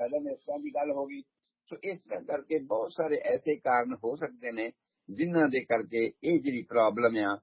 Sudden ਇਸ ਤਰ੍ਹਾਂ ਦੀ ਗੱਲ ਹੋ ਗਈ। ਸੋ ਇਸ ਤਰ੍ਹਾਂ ਕਰਕੇ ਬਹੁਤ ਸਾਰੇ ਐਸੇ ਕਾਰਨ ਹੋ ਸਕਦੇ ਨੇ ਜਿਨ੍ਹਾਂ ਦੇ ਕਰਕੇ ਇਹ ਜਿਹੜੀ ਪ੍ਰੋਬਲਮ ਆ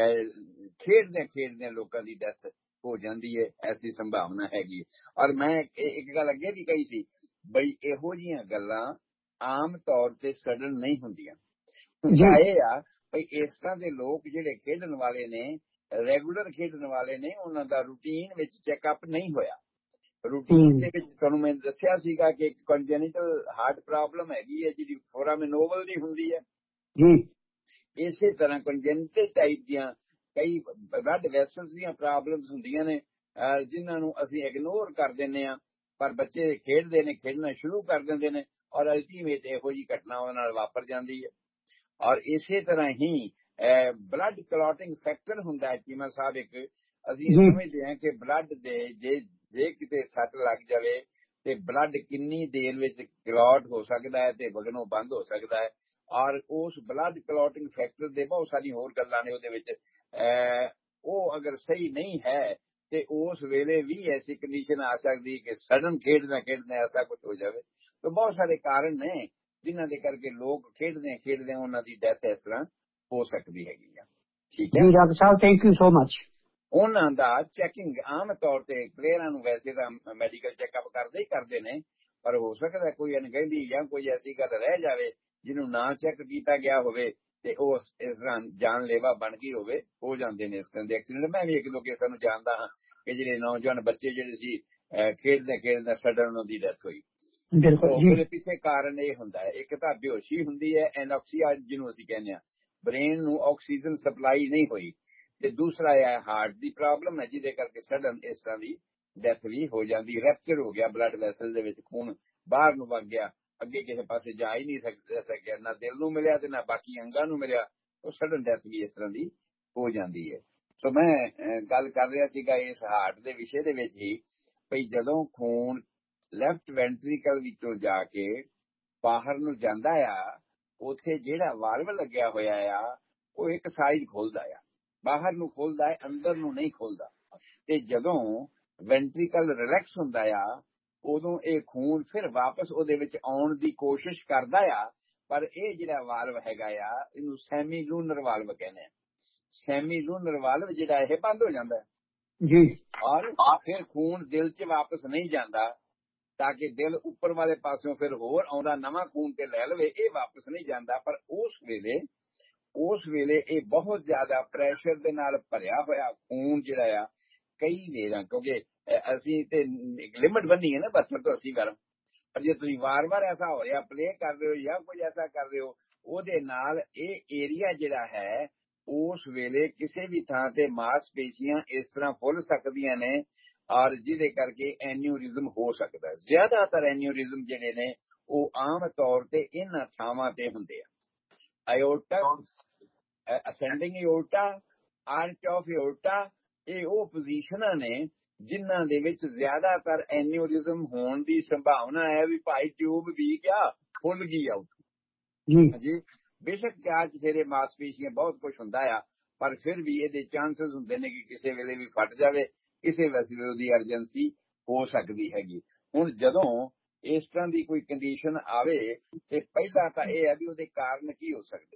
ਖੇਡਦਿਆਂ ਲੋਕਾਂ ਦੀ ਡੈਥ ਹੋ ਜਾਂਦੀ ਹੈ, ਐਸੀ ਸੰਭਾਵਨਾ ਹੈਗੀ। ਔਰ ਮੈਂ ਇੱਕ ਗੱਲ ਅੱਗੇ ਵੀ ਕਹੀ ਸੀ ਬਈ ਇਹੋ ਜਿਹੀਆਂ ਗੱਲਾਂ ਆਮ ਤੌਰ ਤੇ ਸਡਨ ਨਹੀਂ ਹੁੰਦੀਆਂ। ਇਹ ਆ ਬਈ ਇਸ ਤਰ੍ਹਾਂ ਦੇ ਲੋਕ ਜਿਹੜੇ ਖੇਡਣ ਵਾਲੇ ਨੇ, ਰੈਗੂਲਰ ਖੇਡਣ ਵਾਲੇ ਨੇ, ਉਹਨਾਂ ਦਾ ਰੂਟੀਨ ਵਿੱਚ ਚੈੱਕਅਪ ਨਹੀਂ ਹੋਇਆ। ਰੂਟੀਨ ਦੇ ਵਿੱਚ ਤੁਹਾਨੂੰ ਮੈਂ ਦੱਸਿਆ ਸੀਗਾ ਕਿ ਇੱਕ ਕੰਜੈਨਿਟਲ ਹਾਰਟ ਪ੍ਰੋਬਲਮ ਹੈਗੀ ਹੈ ਜਿਹੜੀ ਫੋਰਾਮਿਨੋਬਲ ਦੀ ਹੁੰਦੀ ਹੈ ਜੀ। ਇਸੇ ਤਰ੍ਹਾਂ ਕੰਜੈਨਿਟਲ ਟਾਈਪ ਦੀਆਂ ਕਈ ਬਲੱਡ ਵੈਸਲਸ ਦੀਆਂ ਪ੍ਰੋਬਲਮਸ ਹੁੰਦੀਆਂ ਨੇ ਜਿਨ੍ਹਾਂ ਨੂੰ ਅਸੀਂ ਇਗਨੋਰ ਕਰ ਦਿੰਦੇ ਹਾਂ, ਪਰ ਬੱਚੇ ਖੇਡਦੇ ਨੇ, ਖੇਡਣਾ ਸ਼ੁਰੂ ਕਰ ਦਿੰਦੇ ਨੇ ਔਰ ਅਲਟੀਮੇਟ ਇਹੋ ਜਿਹੀ ਘਟਨਾ ਉਹਨਾਂ ਨਾਲ ਵਾਪਰ ਜਾਂਦੀ ਹੈ। ਔਰ ਇਸੇ ਤਰ੍ਹਾਂ ਹੀ ਬਲੱਡ ਕਲੌਟਿੰਗ ਫੈਕਟਰ ਹੁੰਦਾ ਹੈ ਚੀਮਾ ਸਾਹਿਬ, ਇੱਕ ਅਸੀਂ ਸਮਝਦੇ ਹਾਂ ਕਿ ਬਲੱਡ ਦੇ ਜੇ ਕਿਤੇ ਸੱਟ ਲੱਗ ਜਾਵੇ ਤੇ ਬਲੱਡ ਕਿੰਨੀ ਦੇਰ ਵਿੱਚ ਕਲੌਟ ਹੋ ਸਕਦਾ ਹੈ ਤੇ ਵਗਣੋਂ ਬੰਦ ਹੋ ਸਕਦਾ ਹੈ। ਔਰ ਉਸ ਬਲੱਡ ਕਲੌਟਿੰਗ ਫੈਕਟਰ ਦੇ ਬਹੁਤ ਸਾਰੀ ਹੋਰ ਗੱਲਾਂ ਨੇ ਉਹਦੇ ਵਿੱਚ। ਉਹ ਅਗਰ ਸਹੀ ਨਹੀਂ ਹੈ ਤੇ ਉਸ ਵੇਲੇ ਵੀ ਐਸੀ ਕੰਡੀਸ਼ਨ ਆ ਸਕਦੀ ਕਿ ਸਡਨ ਖੇਡਦਿਆਂ ਐਸਾ ਕੁਝ ਹੋ ਜਾਵੇ। ਤਾਂ ਬਹੁਤ ਸਾਰੇ ਕਾਰਨ ਨੇ ਜਿਨ੍ਹਾਂ ਦੇ ਕਰਕੇ ਲੋਕ ਖੇਡਦਿਆਂ ਉਹਨਾਂ ਦੀ ਡੈਥ ਇਸ ਤਰ੍ਹਾਂ ਹੋ ਸਕਦੀ ਹੈਗੀ ਆ। ਠੀਕ ਹੈ ਜੀ doctor Sahib, thank you so much. ਉਹਨਾਂ ਦਾ ਚੈਕਿੰਗ ਆਮ ਤੌਰ ਤੇ ਪਲੇਅਰਾਂ ਨੂੰ ਵੈਸੇ ਤਾਂ ਮੈਡੀਕਲ ਚੈੱਕਅਪ ਕਰਦੇ ਨੇ, ਪਰ ਹੋ ਸਕਦਾ ਕੋਈ ਅਣਗਹਿਲੀ ਜਾਂ ਕੋਈ ਐਸੀ ਗੱਲ ਰਹਿ ਜਾਵੇ ਜਿਹਨੂੰ ਨਾ ਚੈੱਕ ਕੀਤਾ ਗਿਆ ਹੋਵੇ ਤੇ ਉਹ ਇਸ ਤਰ੍ਹਾਂ ਜਾਨਲੇਵਾ ਬਣ ਗਈ ਹੋਵੇ, ਹੋ ਜਾਂਦੇ ਨੇ ਇਸ ਤਰ੍ਹਾਂ ਦੇ ਐਕਸੀਡੈਂਟ। ਮੈਂ ਵੀ ਇੱਕ ਦੋ ਕੇਸਾਂ ਨੂੰ ਜਾਣਦਾ ਹਾਂ ਕਿ ਜਿਹੜੇ ਨੌਜਵਾਨ ਬੱਚੇ ਜਿਹੜੇ ਸੀ ਖੇਡਦੇ ਸਡਨ ਉਹਨਾਂ ਦੀ ਡੈਥ ਹੋਈ। ਉਹਦੇ ਪਿੱਛੇ ਕਾਰਨ ਇਹ ਹੁੰਦਾ ਹੈ, ਇੱਕ ਤਾਂ ਬੇਹੋਸ਼ੀ ਹੁੰਦੀ ਹੈ, ਐਨੋਕਸੀਆ ਜਿਹਨੂੰ ਅਸੀਂ ਕਹਿੰਦੇ ਹਾਂ, ਬ੍ਰੇਨ ਨੂੰ ਆਕਸੀਜਨ ਸਪਲਾਈ ਨਹੀਂ ਹੋਈ, ਤੇ ਦੂਸਰਾ ਹੈ ਹਾਰਟ ਦੀ ਪ੍ਰੋਬਲਮ ਹੈ ਜਿਹਦੇ ਕਰਕੇ ਸਡਨ ਇਸ ਤਰ੍ਹਾਂ ਦੀ ਡੈਥ ਵੀ ਹੋ ਜਾਂਦੀ। ਰੈਪਚਰ ਹੋ ਗਿਆ ਬਲੱਡ ਵੈਸਲ ਦੇ ਵਿੱਚ, ਖੂਨ ਬਾਹਰ ਨੂੰ ਵਗ ਗਿਆ, ਅੱਗੇ ਕਿਸੇ ਪਾਸੇ ਜਾ ਹੀ ਨਹੀਂ ਸਕਿਆ, ਨਾ ਦਿਲ ਨੂੰ ਮਿਲਿਆ ਤੇ ਨਾ ਬਾਕੀ ਅੰਗਾਂ ਨੂੰ ਮਿਲਿਆ, ਉਹ ਸਡਨ ਡੈਥ ਵੀ ਇਸ ਤਰ੍ਹਾਂ ਦੀ ਹੋ ਜਾਂਦੀ ਹੈ। ਸੋ ਮੈਂ ਗੱਲ ਕਰ ਰਿਹਾ ਸੀਗਾ ਇਸ ਹਾਰਟ ਦੇ ਵਿਸ਼ੇ ਦੇ ਵਿੱਚ ਹੀ, ਭਈ ਜਦੋਂ ਖੂਨ ਲੈਫਟ ਵੈਂਟਰੀਕਲ ਵਿੱਚੋਂ ਜਾ ਕੇ ਬਾਹਰ ਨੂੰ ਜਾਂਦਾ ਆ, ਉੱਥੇ ਜਿਹੜਾ ਵਾਲਵ ਲੱਗਿਆ ਹੋਇਆ ਆ ਉਹ ਇੱਕ ਸਾਈਡ ਖੋਲਦਾ ਆ, ਬਾਹਰ ਨੂੰ ਖੋਲਦਾ ਹੈ, ਅੰਦਰ ਨੂੰ ਨਹੀਂ ਖੋਲਦਾ। ਤੇ ਜਦੋਂ ਵੈਂਟਰੀਕਲ ਰਿਲੈਕਸ ਹੁੰਦਾ ਆ ਉਦੋਂ ਇਹ ਖੂਨ ਫਿਰ ਵਾਪਸ ਉਹਦੇ ਵਿੱਚ ਆਉਣ ਦੀ ਕੋਸ਼ਿਸ਼ ਕਰਦਾ ਆ, ਪਰ ਇਹ ਜਿਹੜਾ ਵਾਲਵ ਹੈਗਾ ਆ ਇਹਨੂੰ ਸੈਮੀ ਲੂਨਰ ਵਾਲਵ ਕਹਿੰਦੇ ਆ। ਸੈਮੀ ਲੂਨਰ ਵਾਲਵ ਜਿਹੜਾ ਇਹ ਬੰਦ ਹੋ ਜਾਂਦਾ ਹੈ ਜੀ, ਔਰ ਫਿਰ ਖੂਨ ਦਿਲ 'ਚ ਵਾਪਸ ਨਹੀਂ ਜਾਂਦਾ ਤਾਂ ਕਿ ਦਿਲ ਉੱਪਰ ਵਾਲੇ ਪਾਸਿਓਂ ਫਿਰ ਹੋਰ ਆਉਂਦਾ ਨਵਾਂ ਖੂਨ ਤੇ ਲੈ ਲਵੇ, ਇਹ ਵਾਪਸ ਨਹੀਂ ਜਾਂਦਾ। ਪਰ ਉਸ ਵੇਲੇ ਇਹ ਬਹੁਤ ਜ਼ਿਆਦਾ ਪ੍ਰੈਸ਼ਰ ਦੇ ਨਾਲ ਭਰਿਆ ਹੋਇਆ ਖੂਨ ਜਿਹੜਾ ਆ ਕਈ ਵੇਰਾਂ, ਕਿਉਂਕਿ ਅਸੀਂ ਤੇ ਲਿਮਟ ਬੰਨੀ ਹੈ ਨਾ 72 ਤੋਂ 80 ਗਰਮ, ਪਰ ਜੇ ਤੁਸੀਂ ਵਾਰ-ਵਾਰ ਐਸਾ ਹੋ ਰਿਹਾ ਪਲੇ ਕਰ ਰਹੇ ਹੋ ਜਾਂ ਕੁਝ ਐਸਾ ਕਰ ਰਹੇ ਹੋ, ਉਹਦੇ ਨਾਲ ਇਹ ਏਰੀਆ ਜਿਹੜਾ ਹੈ ਉਸ ਵੇਲੇ ਕਿਸੇ ਵੀ ਥਾਂ ਤੇ ਮਾਸਪੇਸ਼ੀਆਂ ਇਸ ਤਰ੍ਹਾਂ ਫੁੱਲ ਸਕਦੀਆਂ ਨੇ ਔਰ ਜਿਹਦੇ ਕਰਕੇ ਐਨਿਊਰਿਜ਼ਮ ਹੋ ਸਕਦਾ। ਜ਼ਿਆਦਾਤਰ ਐਨਿਊਰਿਜ਼ਮ ਜਿਹੜੇ ਨੇ ਉਹ ਆਮ ਤੌਰ ਤੇ ਇਹਨਾਂ ਥਾਵਾਂ ਤੇ ਹੁੰਦੇ ਆ। ਆਇਓਟਾ, ascending aorta, arch of aorta, ਇਹ ਉਹ ਪੋਜੀਸ਼ਨਾਂ ਨੇ ਜਿਨ੍ਹਾਂ ਦੇ ਵਿੱਚ ਜ਼ਿਆਦਾਤਰ ਐਨਿਊਰਿਜ਼ਮ ਹੋਣ ਦੀ ਸੰਭਾਵਨਾ ਹੈ। ਵੀ ਭਾਈ ਟਿਊਬ ਵੀ ਕਿਆ ਫੁੱਲ ਗਈ ਆਊਟ ਜੀ। ਬੇਸ਼ੱਕ ਕਿਆ ਜਿਹੜੇ ਮਾਸਪੇਸ਼ੀਆਂ ਬਹੁਤ ਕੁਝ ਹੁੰਦਾ ਆ, ਪਰ ਫਿਰ ਵੀ ਇਹਦੇ ਚਾਂਸਸ ਹੁੰਦੇ ਨੇ ਕਿ ਕਿਸੇ ਵੇਲੇ ਵੀ ਫਟ ਜਾਵੇ, ਕਿਸੇ ਵੇਲੇ ਉਹਦੀ ਅਰਜੈਂਸੀ ਹੋ ਸਕਦੀ ਹੈਗੀ। ਹੁਣ ਜਦੋਂ ਇਸ ਤਰ੍ਹਾਂ ਦੀ ਕੋਈ ਕੰਡੀਸ਼ਨ ਆਵੇ ਤੇ ਪਹਿਲਾਂ ਤਾਂ ਇਹ ਹੈ ਵੀ ਉਹਦੇ ਕਾਰਨ ਕੀ ਹੋ ਸਕਦੇ,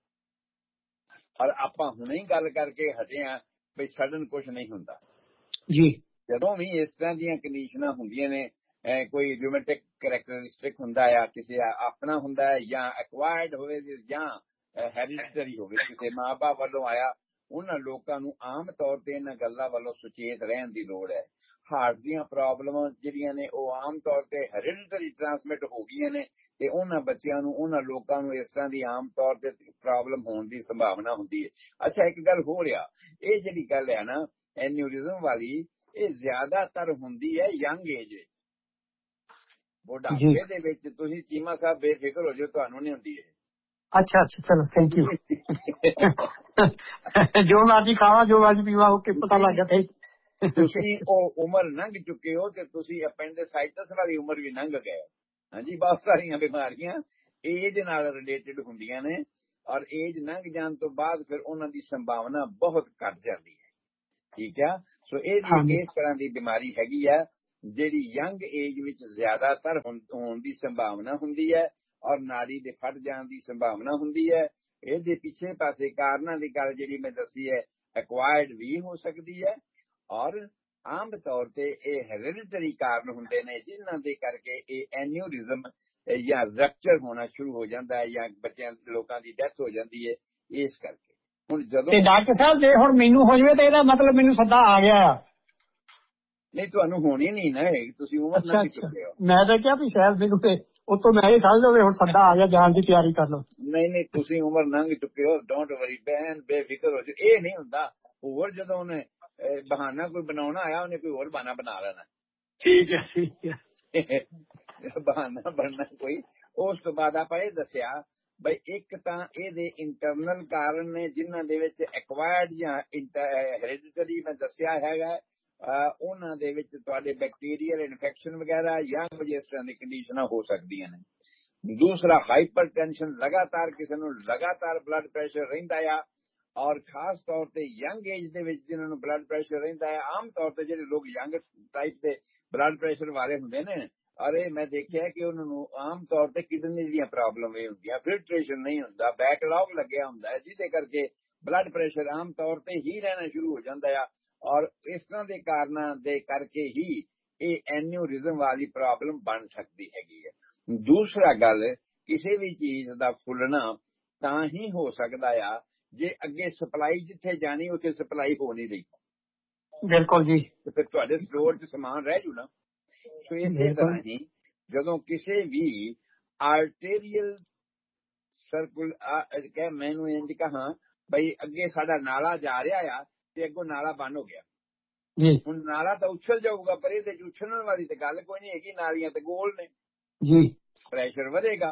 ਔਰ ਆਪਾਂ ਹੁਣੇ ਹੀ ਗੱਲ ਕਰਕੇ ਹਟੇ ਆ ਵੀ ਸਡਨ ਕੁਝ ਨਹੀਂ ਹੁੰਦਾ ਜੀ। ਜਦੋਂ ਵੀ ਇਸ ਤਰ੍ਹਾਂ ਦੀਆਂ ਕੰਡੀਸ਼ਨਾਂ ਹੁੰਦੀਆਂ ਨੇ, ਕੋਈ ਰਿਊਮੈਟਿਕ ਕਰੈਕਟਰਿਸਟਿਕ ਹੁੰਦਾ ਆ, ਕਿਸੇ ਆਪਣਾ ਹੁੰਦਾ ਹੈ ਜਾਂ ਐਕਵਾਇਰਡ ਹੋਵੇ ਜਾਂ ਹੈਰੀਡਿਟਰੀ ਹੋਵੇ, ਕਿਸੇ ਮਾਂ ਬਾਪ ਵੱਲੋਂ ਆਇਆ, ਉਹਨਾਂ ਲੋਕਾਂ ਨੂੰ ਆਮ ਤੌਰ ਤੇ ਇਹਨਾਂ ਗੱਲਾਂ ਵੱਲੋਂ ਸੁਚੇਤ ਰਹਿਣ ਦੀ ਲੋੜ ਹੈ। ਹਾਰਟ ਦੀਆਂ ਪ੍ਰੋਬਲਮਾਂ ਜਿਹੜੀਆਂ ਨੇ ਉਹ ਆਮ ਤੌਰ ਤੇ ਹੈਰੀਡਿਟਰੀ ਟ੍ਰਾਂਸਮਿਟ ਹੋ ਗਈਆਂ ਨੇ ਤੇ ਉਹਨਾਂ ਬੱਚਿਆਂ ਨੂੰ, ਉਹਨਾਂ ਲੋਕਾਂ ਨੂੰ ਇਸ ਤਰ੍ਹਾਂ ਦੀ ਆਮ ਤੌਰ ਤੇ ਪ੍ਰੋਬਲਮ ਹੋਣ ਦੀ ਸੰਭਾਵਨਾ ਹੁੰਦੀ ਹੈ। ਅੱਛਾ, ਇੱਕ ਗੱਲ ਹੋ ਰਿਹਾ, ਇਹ ਜਿਹੜੀ ਗੱਲ ਹੈ ਨਾ ਐਨਿਊਰਿਜ਼ਮ ਵਾਲੀ, ਇਹ ਜ਼ਿਆਦਾਤਰ ਹੁੰਦੀ ਹੈ ਯੰਗ ਏਜ ਵਿੱਚ, ਬੁਢਾਪੇ ਦੇ ਵਿੱਚ। ਤੁਸੀਂ ਚੀਮਾ ਸਾਹਿਬ ਬੇਫਿਕਰ ਹੋ ਜਾਓ, ਤੁਹਾਨੂੰ ਨਹੀਂ ਹੁੰਦੀ ਇਹ। ਅੱਛਾ, ਚਲੋ ਥੈਂਕ ਯੂ। ਜੋ ਮਰਜੀ ਖਾਵਾ, ਜੋ ਮਰਜੀ ਪੀਵਾ, ਓਕੇ, ਪਤਾ ਲੱਗ ਗਿਆ। ਤੁਸੀਂ ਉਹ ਉਮਰ ਲੰਘ ਚੁੱਕੇ ਹੋ ਤੇ ਤੁਸੀਂ ਐਪੈਂਡਿਸਾਈਟਸ ਵਾਲੀ ਉਮਰ ਵੀ ਲੰਘ ਗਏ। ਹਾਂਜੀ, ਬਹੁਤ ਸਾਰੀਆਂ ਬਿਮਾਰੀਆਂ ਏਜ ਨਾਲ ਰਿਲੇਟਡ ਹੁੰਦੀਆਂ ਨੇ ਔਰ ਏਜ ਲੰਘ ਜਾਣ ਤੋਂ ਬਾਅਦ ਫਿਰ ਉਹਨਾਂ ਦੀ ਸੰਭਾਵਨਾ ਬਹੁਤ ਘੱਟ ਜਾਂਦੀ ਹੈ। ਠੀਕ ਆ, ਸੋ ਇਹ ਵੀ ਇਸ ਤਰ੍ਹਾਂ ਦੀ ਬਿਮਾਰੀ ਹੈਗੀ ਆ ਜਿਹੜੀ ਯੰਗ ਏਜ ਵਿੱਚ ਜ਼ਿਆਦਾਤਰ ਹੋਣ ਦੀ ਸੰਭਾਵਨਾ ਹੁੰਦੀ ਹੈ ਔਰ ਨਾੜੀ ਦੇ ਫਟ ਜਾਣ ਦੀ ਸੰਭਾਵਨਾ ਹੁੰਦੀ ਹੈ। ਇਹਦੇ ਪਿੱਛੇ ਪਾਸੇ ਕਾਰਨਾਂ ਦੀ ਗੱਲ ਜਿਹੜੀ ਮੈਂ ਦੱਸੀ ਹੈ, ਐਕਵਾਇਰਡ ਵੀ ਹੋ ਸਕਦੀ ਹੈ ਔਰ ਆਮ ਤੌਰ ਤੇ ਇਹ ਹੈਰੀਡਿਟਰੀ ਕਾਰਨ ਹੁੰਦੇ ਨੇ, ਜਿਨ੍ਹਾਂ ਦੇ ਕਰਕੇ ਇਹ ਐਨਿਊਰਿਜ਼ਮ ਜਾਂ ਰਪਚਰ ਹੋਣਾ ਸ਼ੁਰੂ ਹੋ ਜਾਂਦਾ ਹੈ ਜਾਂ ਬੱਚਿਆਂ ਲੋਕਾਂ ਦੀ ਡੈਥ ਹੋ ਜਾਂਦੀ ਹੈ। ਇਸ ਕਰਕੇ ਹੁਣ ਜਦੋਂ ਡਾਕਟਰ ਸਾਹਿਬ ਜੇ ਹੁਣ ਮੈਨੂੰ ਹੋ ਜਾਵੇ ਤਾਂ ਇਹਦਾ ਮਤਲਬ ਮੈਨੂੰ ਸੱਦਾ ਆ ਗਿਆ ਆ? ਨਹੀਂ, ਤੁਹਾਨੂੰ ਹੋਣੀ ਨਹੀਂ ਨਾ, ਤੁਸੀਂ ਉਮਰ ਅੱਛਾ ਲੰਘ ਅੱਛਾ, ਚੁੱਕੇ ਹੋ। ਮੈਂ ਤਾਂ ਕਿਹਾ ਵੀ ਸ਼ਾਇਦ ਮੈਨੂੰ ਤੇ ਉਤੋਂ ਮੈਂ ਇਹ ਸਮਝ ਲਵੇ ਹੁਣ ਸੱਦਾ ਆ ਗਿਆ, ਜਾਣ ਦੀ ਤਿਆਰੀ ਕਰ ਲਓ। ਨਹੀਂ, ਤੁਸੀਂ ਉਮਰ ਲੰਘ ਚੁੱਕੇ ਹੋ, ਡੋਂਟ ਵਰੀ, ਬੇਫਿਕਰ ਹੋ ਜਾਓ। ਇਹ ਨਹੀਂ ਹੁੰਦਾ। ਹੋਰ ਜਦੋਂ ਉਹਨੇ ਬਹਾਨਾ ਕੋਈ ਬਣਾਉਣਾ ਆਇਆ, ਉਹਨੇ ਕੋਈ ਹੋਰ ਬਹਾਨਾ ਬਣਾ ਲੈਣਾ। ਠੀਕ ਹੈ ਠੀਕ ਹੈ। ਬਹਾਨਾ ਬਣਨਾ ਕੋਈ। ਉਸ ਤੋਂ ਬਾਅਦ ਆਪਾਂ ਇਹ ਦੱਸਿਆ ਬਈ ਇੱਕ ਤਾਂ ਇਹਦੇ ਇੰਟਰਨਲ ਕਾਰਨ ਨੇ, ਜਿਨ੍ਹਾਂ ਦੇ ਵਿੱਚ ਐਕਵਾਇਰਡ ਜਾਂ ਹੈਰੀਡਿਟਰੀ ਮੈਂ ਦੱਸਿਆ ਹੈਗਾ, ਉਹਨਾਂ ਦੇ ਵਿੱਚ ਤੁਹਾਡੇ ਬੈਕਟੀਰੀਅਲ ਇਨਫੈਕਸ਼ਨ ਵਗੈਰਾ ਜਾਂ ਇਸ ਤਰ੍ਹਾਂ ਦੀ ਕੰਡੀਸ਼ਨਾਂ ਹੋ ਸਕਦੀਆਂ ਨੇ। ਦੂਸਰਾ ਹਾਈਪਰਟੈਂਸ਼ਨ, ਲਗਾਤਾਰ ਕਿਸੇ ਨੂੰ ਲਗਾਤਾਰ ਬਲੱਡ ਪ੍ਰੈਸ਼ਰ ਰਹਿੰਦਾ ਆ ਔਰ ਖਾਸ ਤੌਰ ਤੇ ਯੰਗ ਏਜ ਦੇ ਵਿੱਚ ਜਿਨ੍ਹਾਂ ਨੂੰ ਬਲੱਡ ਪ੍ਰੈਸ਼ਰ ਰਹਿੰਦਾ ਹੈ। ਆਮ ਤੌਰ ਤੇ ਜਿਹੜੇ ਲੋਕ ਯੰਗ ਟਾਈਪ ਦੇ ਬਲੱਡ ਪ੍ਰੈਸ਼ਰ ਵਾਲੇ ਹੁੰਦੇ ਨੇ, ਅਰੇ ਮੈਂ ਦੇਖਿਆ ਕਿ ਉਹਨਾਂ ਨੂੰ ਆਮ ਤੌਰ ਤੇ ਕਿਡਨੀ ਦੀਆਂ ਪ੍ਰੋਬਲਮ ਇਹ ਹੁੰਦੀਆਂ, ਫਿਲਟਰੇਸ਼ਨ ਨਹੀਂ ਹੁੰਦਾ, ਬੈਕਲੌਗ ਲੱਗਿਆ ਹੁੰਦਾ ਹੈ, ਜਿਹਦੇ ਕਰਕੇ ਬਲੱਡ ਪ੍ਰੈਸ਼ਰ ਆਮ ਤੌਰ ਤੇ ਹੀ ਰਹਿਣਾ ਸ਼ੁਰੂ ਹੋ ਜਾਂਦਾ ਆ ਔਰ ਇਸ ਤਰ੍ਹਾਂ ਦੇ ਕਾਰਨਾਂ ਦੇ ਕਰਕੇ ਹੀ ਇਹ ਐਨਿਊਰਿਜ਼ਮ ਵਾਲੀ ਪ੍ਰੋਬਲਮ ਬਣ ਸਕਦੀ ਹੈਗੀ ਹੈ। ਦੂਸਰਾ ਗੱਲ, ਕਿਸੇ ਵੀ ਚੀਜ਼ ਦਾ ਫੁੱਲਣਾ ਤਾਂ ਹੀ ਹੋ ਸਕਦਾ ਆ ਜੇ ਅੱਗੇ ਸਪਲਾਈ ਜਿੱਥੇ ਜਾਣੀ ਉੱਥੇ ਸਪਲਾਈ ਹੋ ਨਹੀਂ ਰਹੀ। ਬਿਲਕੁਲ ਜੀ। ਤੇ ਫਿਰ ਤੁਹਾਡੇ ਸਟੋਰ 'ਚ ਸਮਾਨ ਰਹਿ ਜੂ ਨਾ। ਸੋ ਇਸੇ ਤਰ੍ਹਾਂ ਹੀ ਜਦੋਂ ਕਿਸੇ ਵੀ ਆਰਟੇਰੀਅਲ ਸਰਕਲ ਕਹਿ, ਮੈਨੂੰ ਇੰਜ ਕਹਾਂ ਬਈ ਅੱਗੇ ਸਾਡਾ ਨਾਲਾ ਜਾ ਰਿਹਾ ਆ ਤੇ ਅੱਗੋਂ ਨਾਲਾ ਬੰਦ ਹੋ ਗਿਆ ਜੀ, ਹੁਣ ਨਾਲਾ ਤਾਂ ਉਛਲ ਜਾਊਗਾ, ਪਰ ਇਹਦੇ 'ਚ ਉਛਲਣ ਵਾਲੀ ਤੇ ਗੱਲ ਕੋਈ ਨਹੀਂ ਹੈਗੀ, ਨਾਲੀਆਂ ਤੇ ਗੋਲ ਨੇ ਜੀ, ਪ੍ਰੈਸ਼ਰ ਵਧੇਗਾ।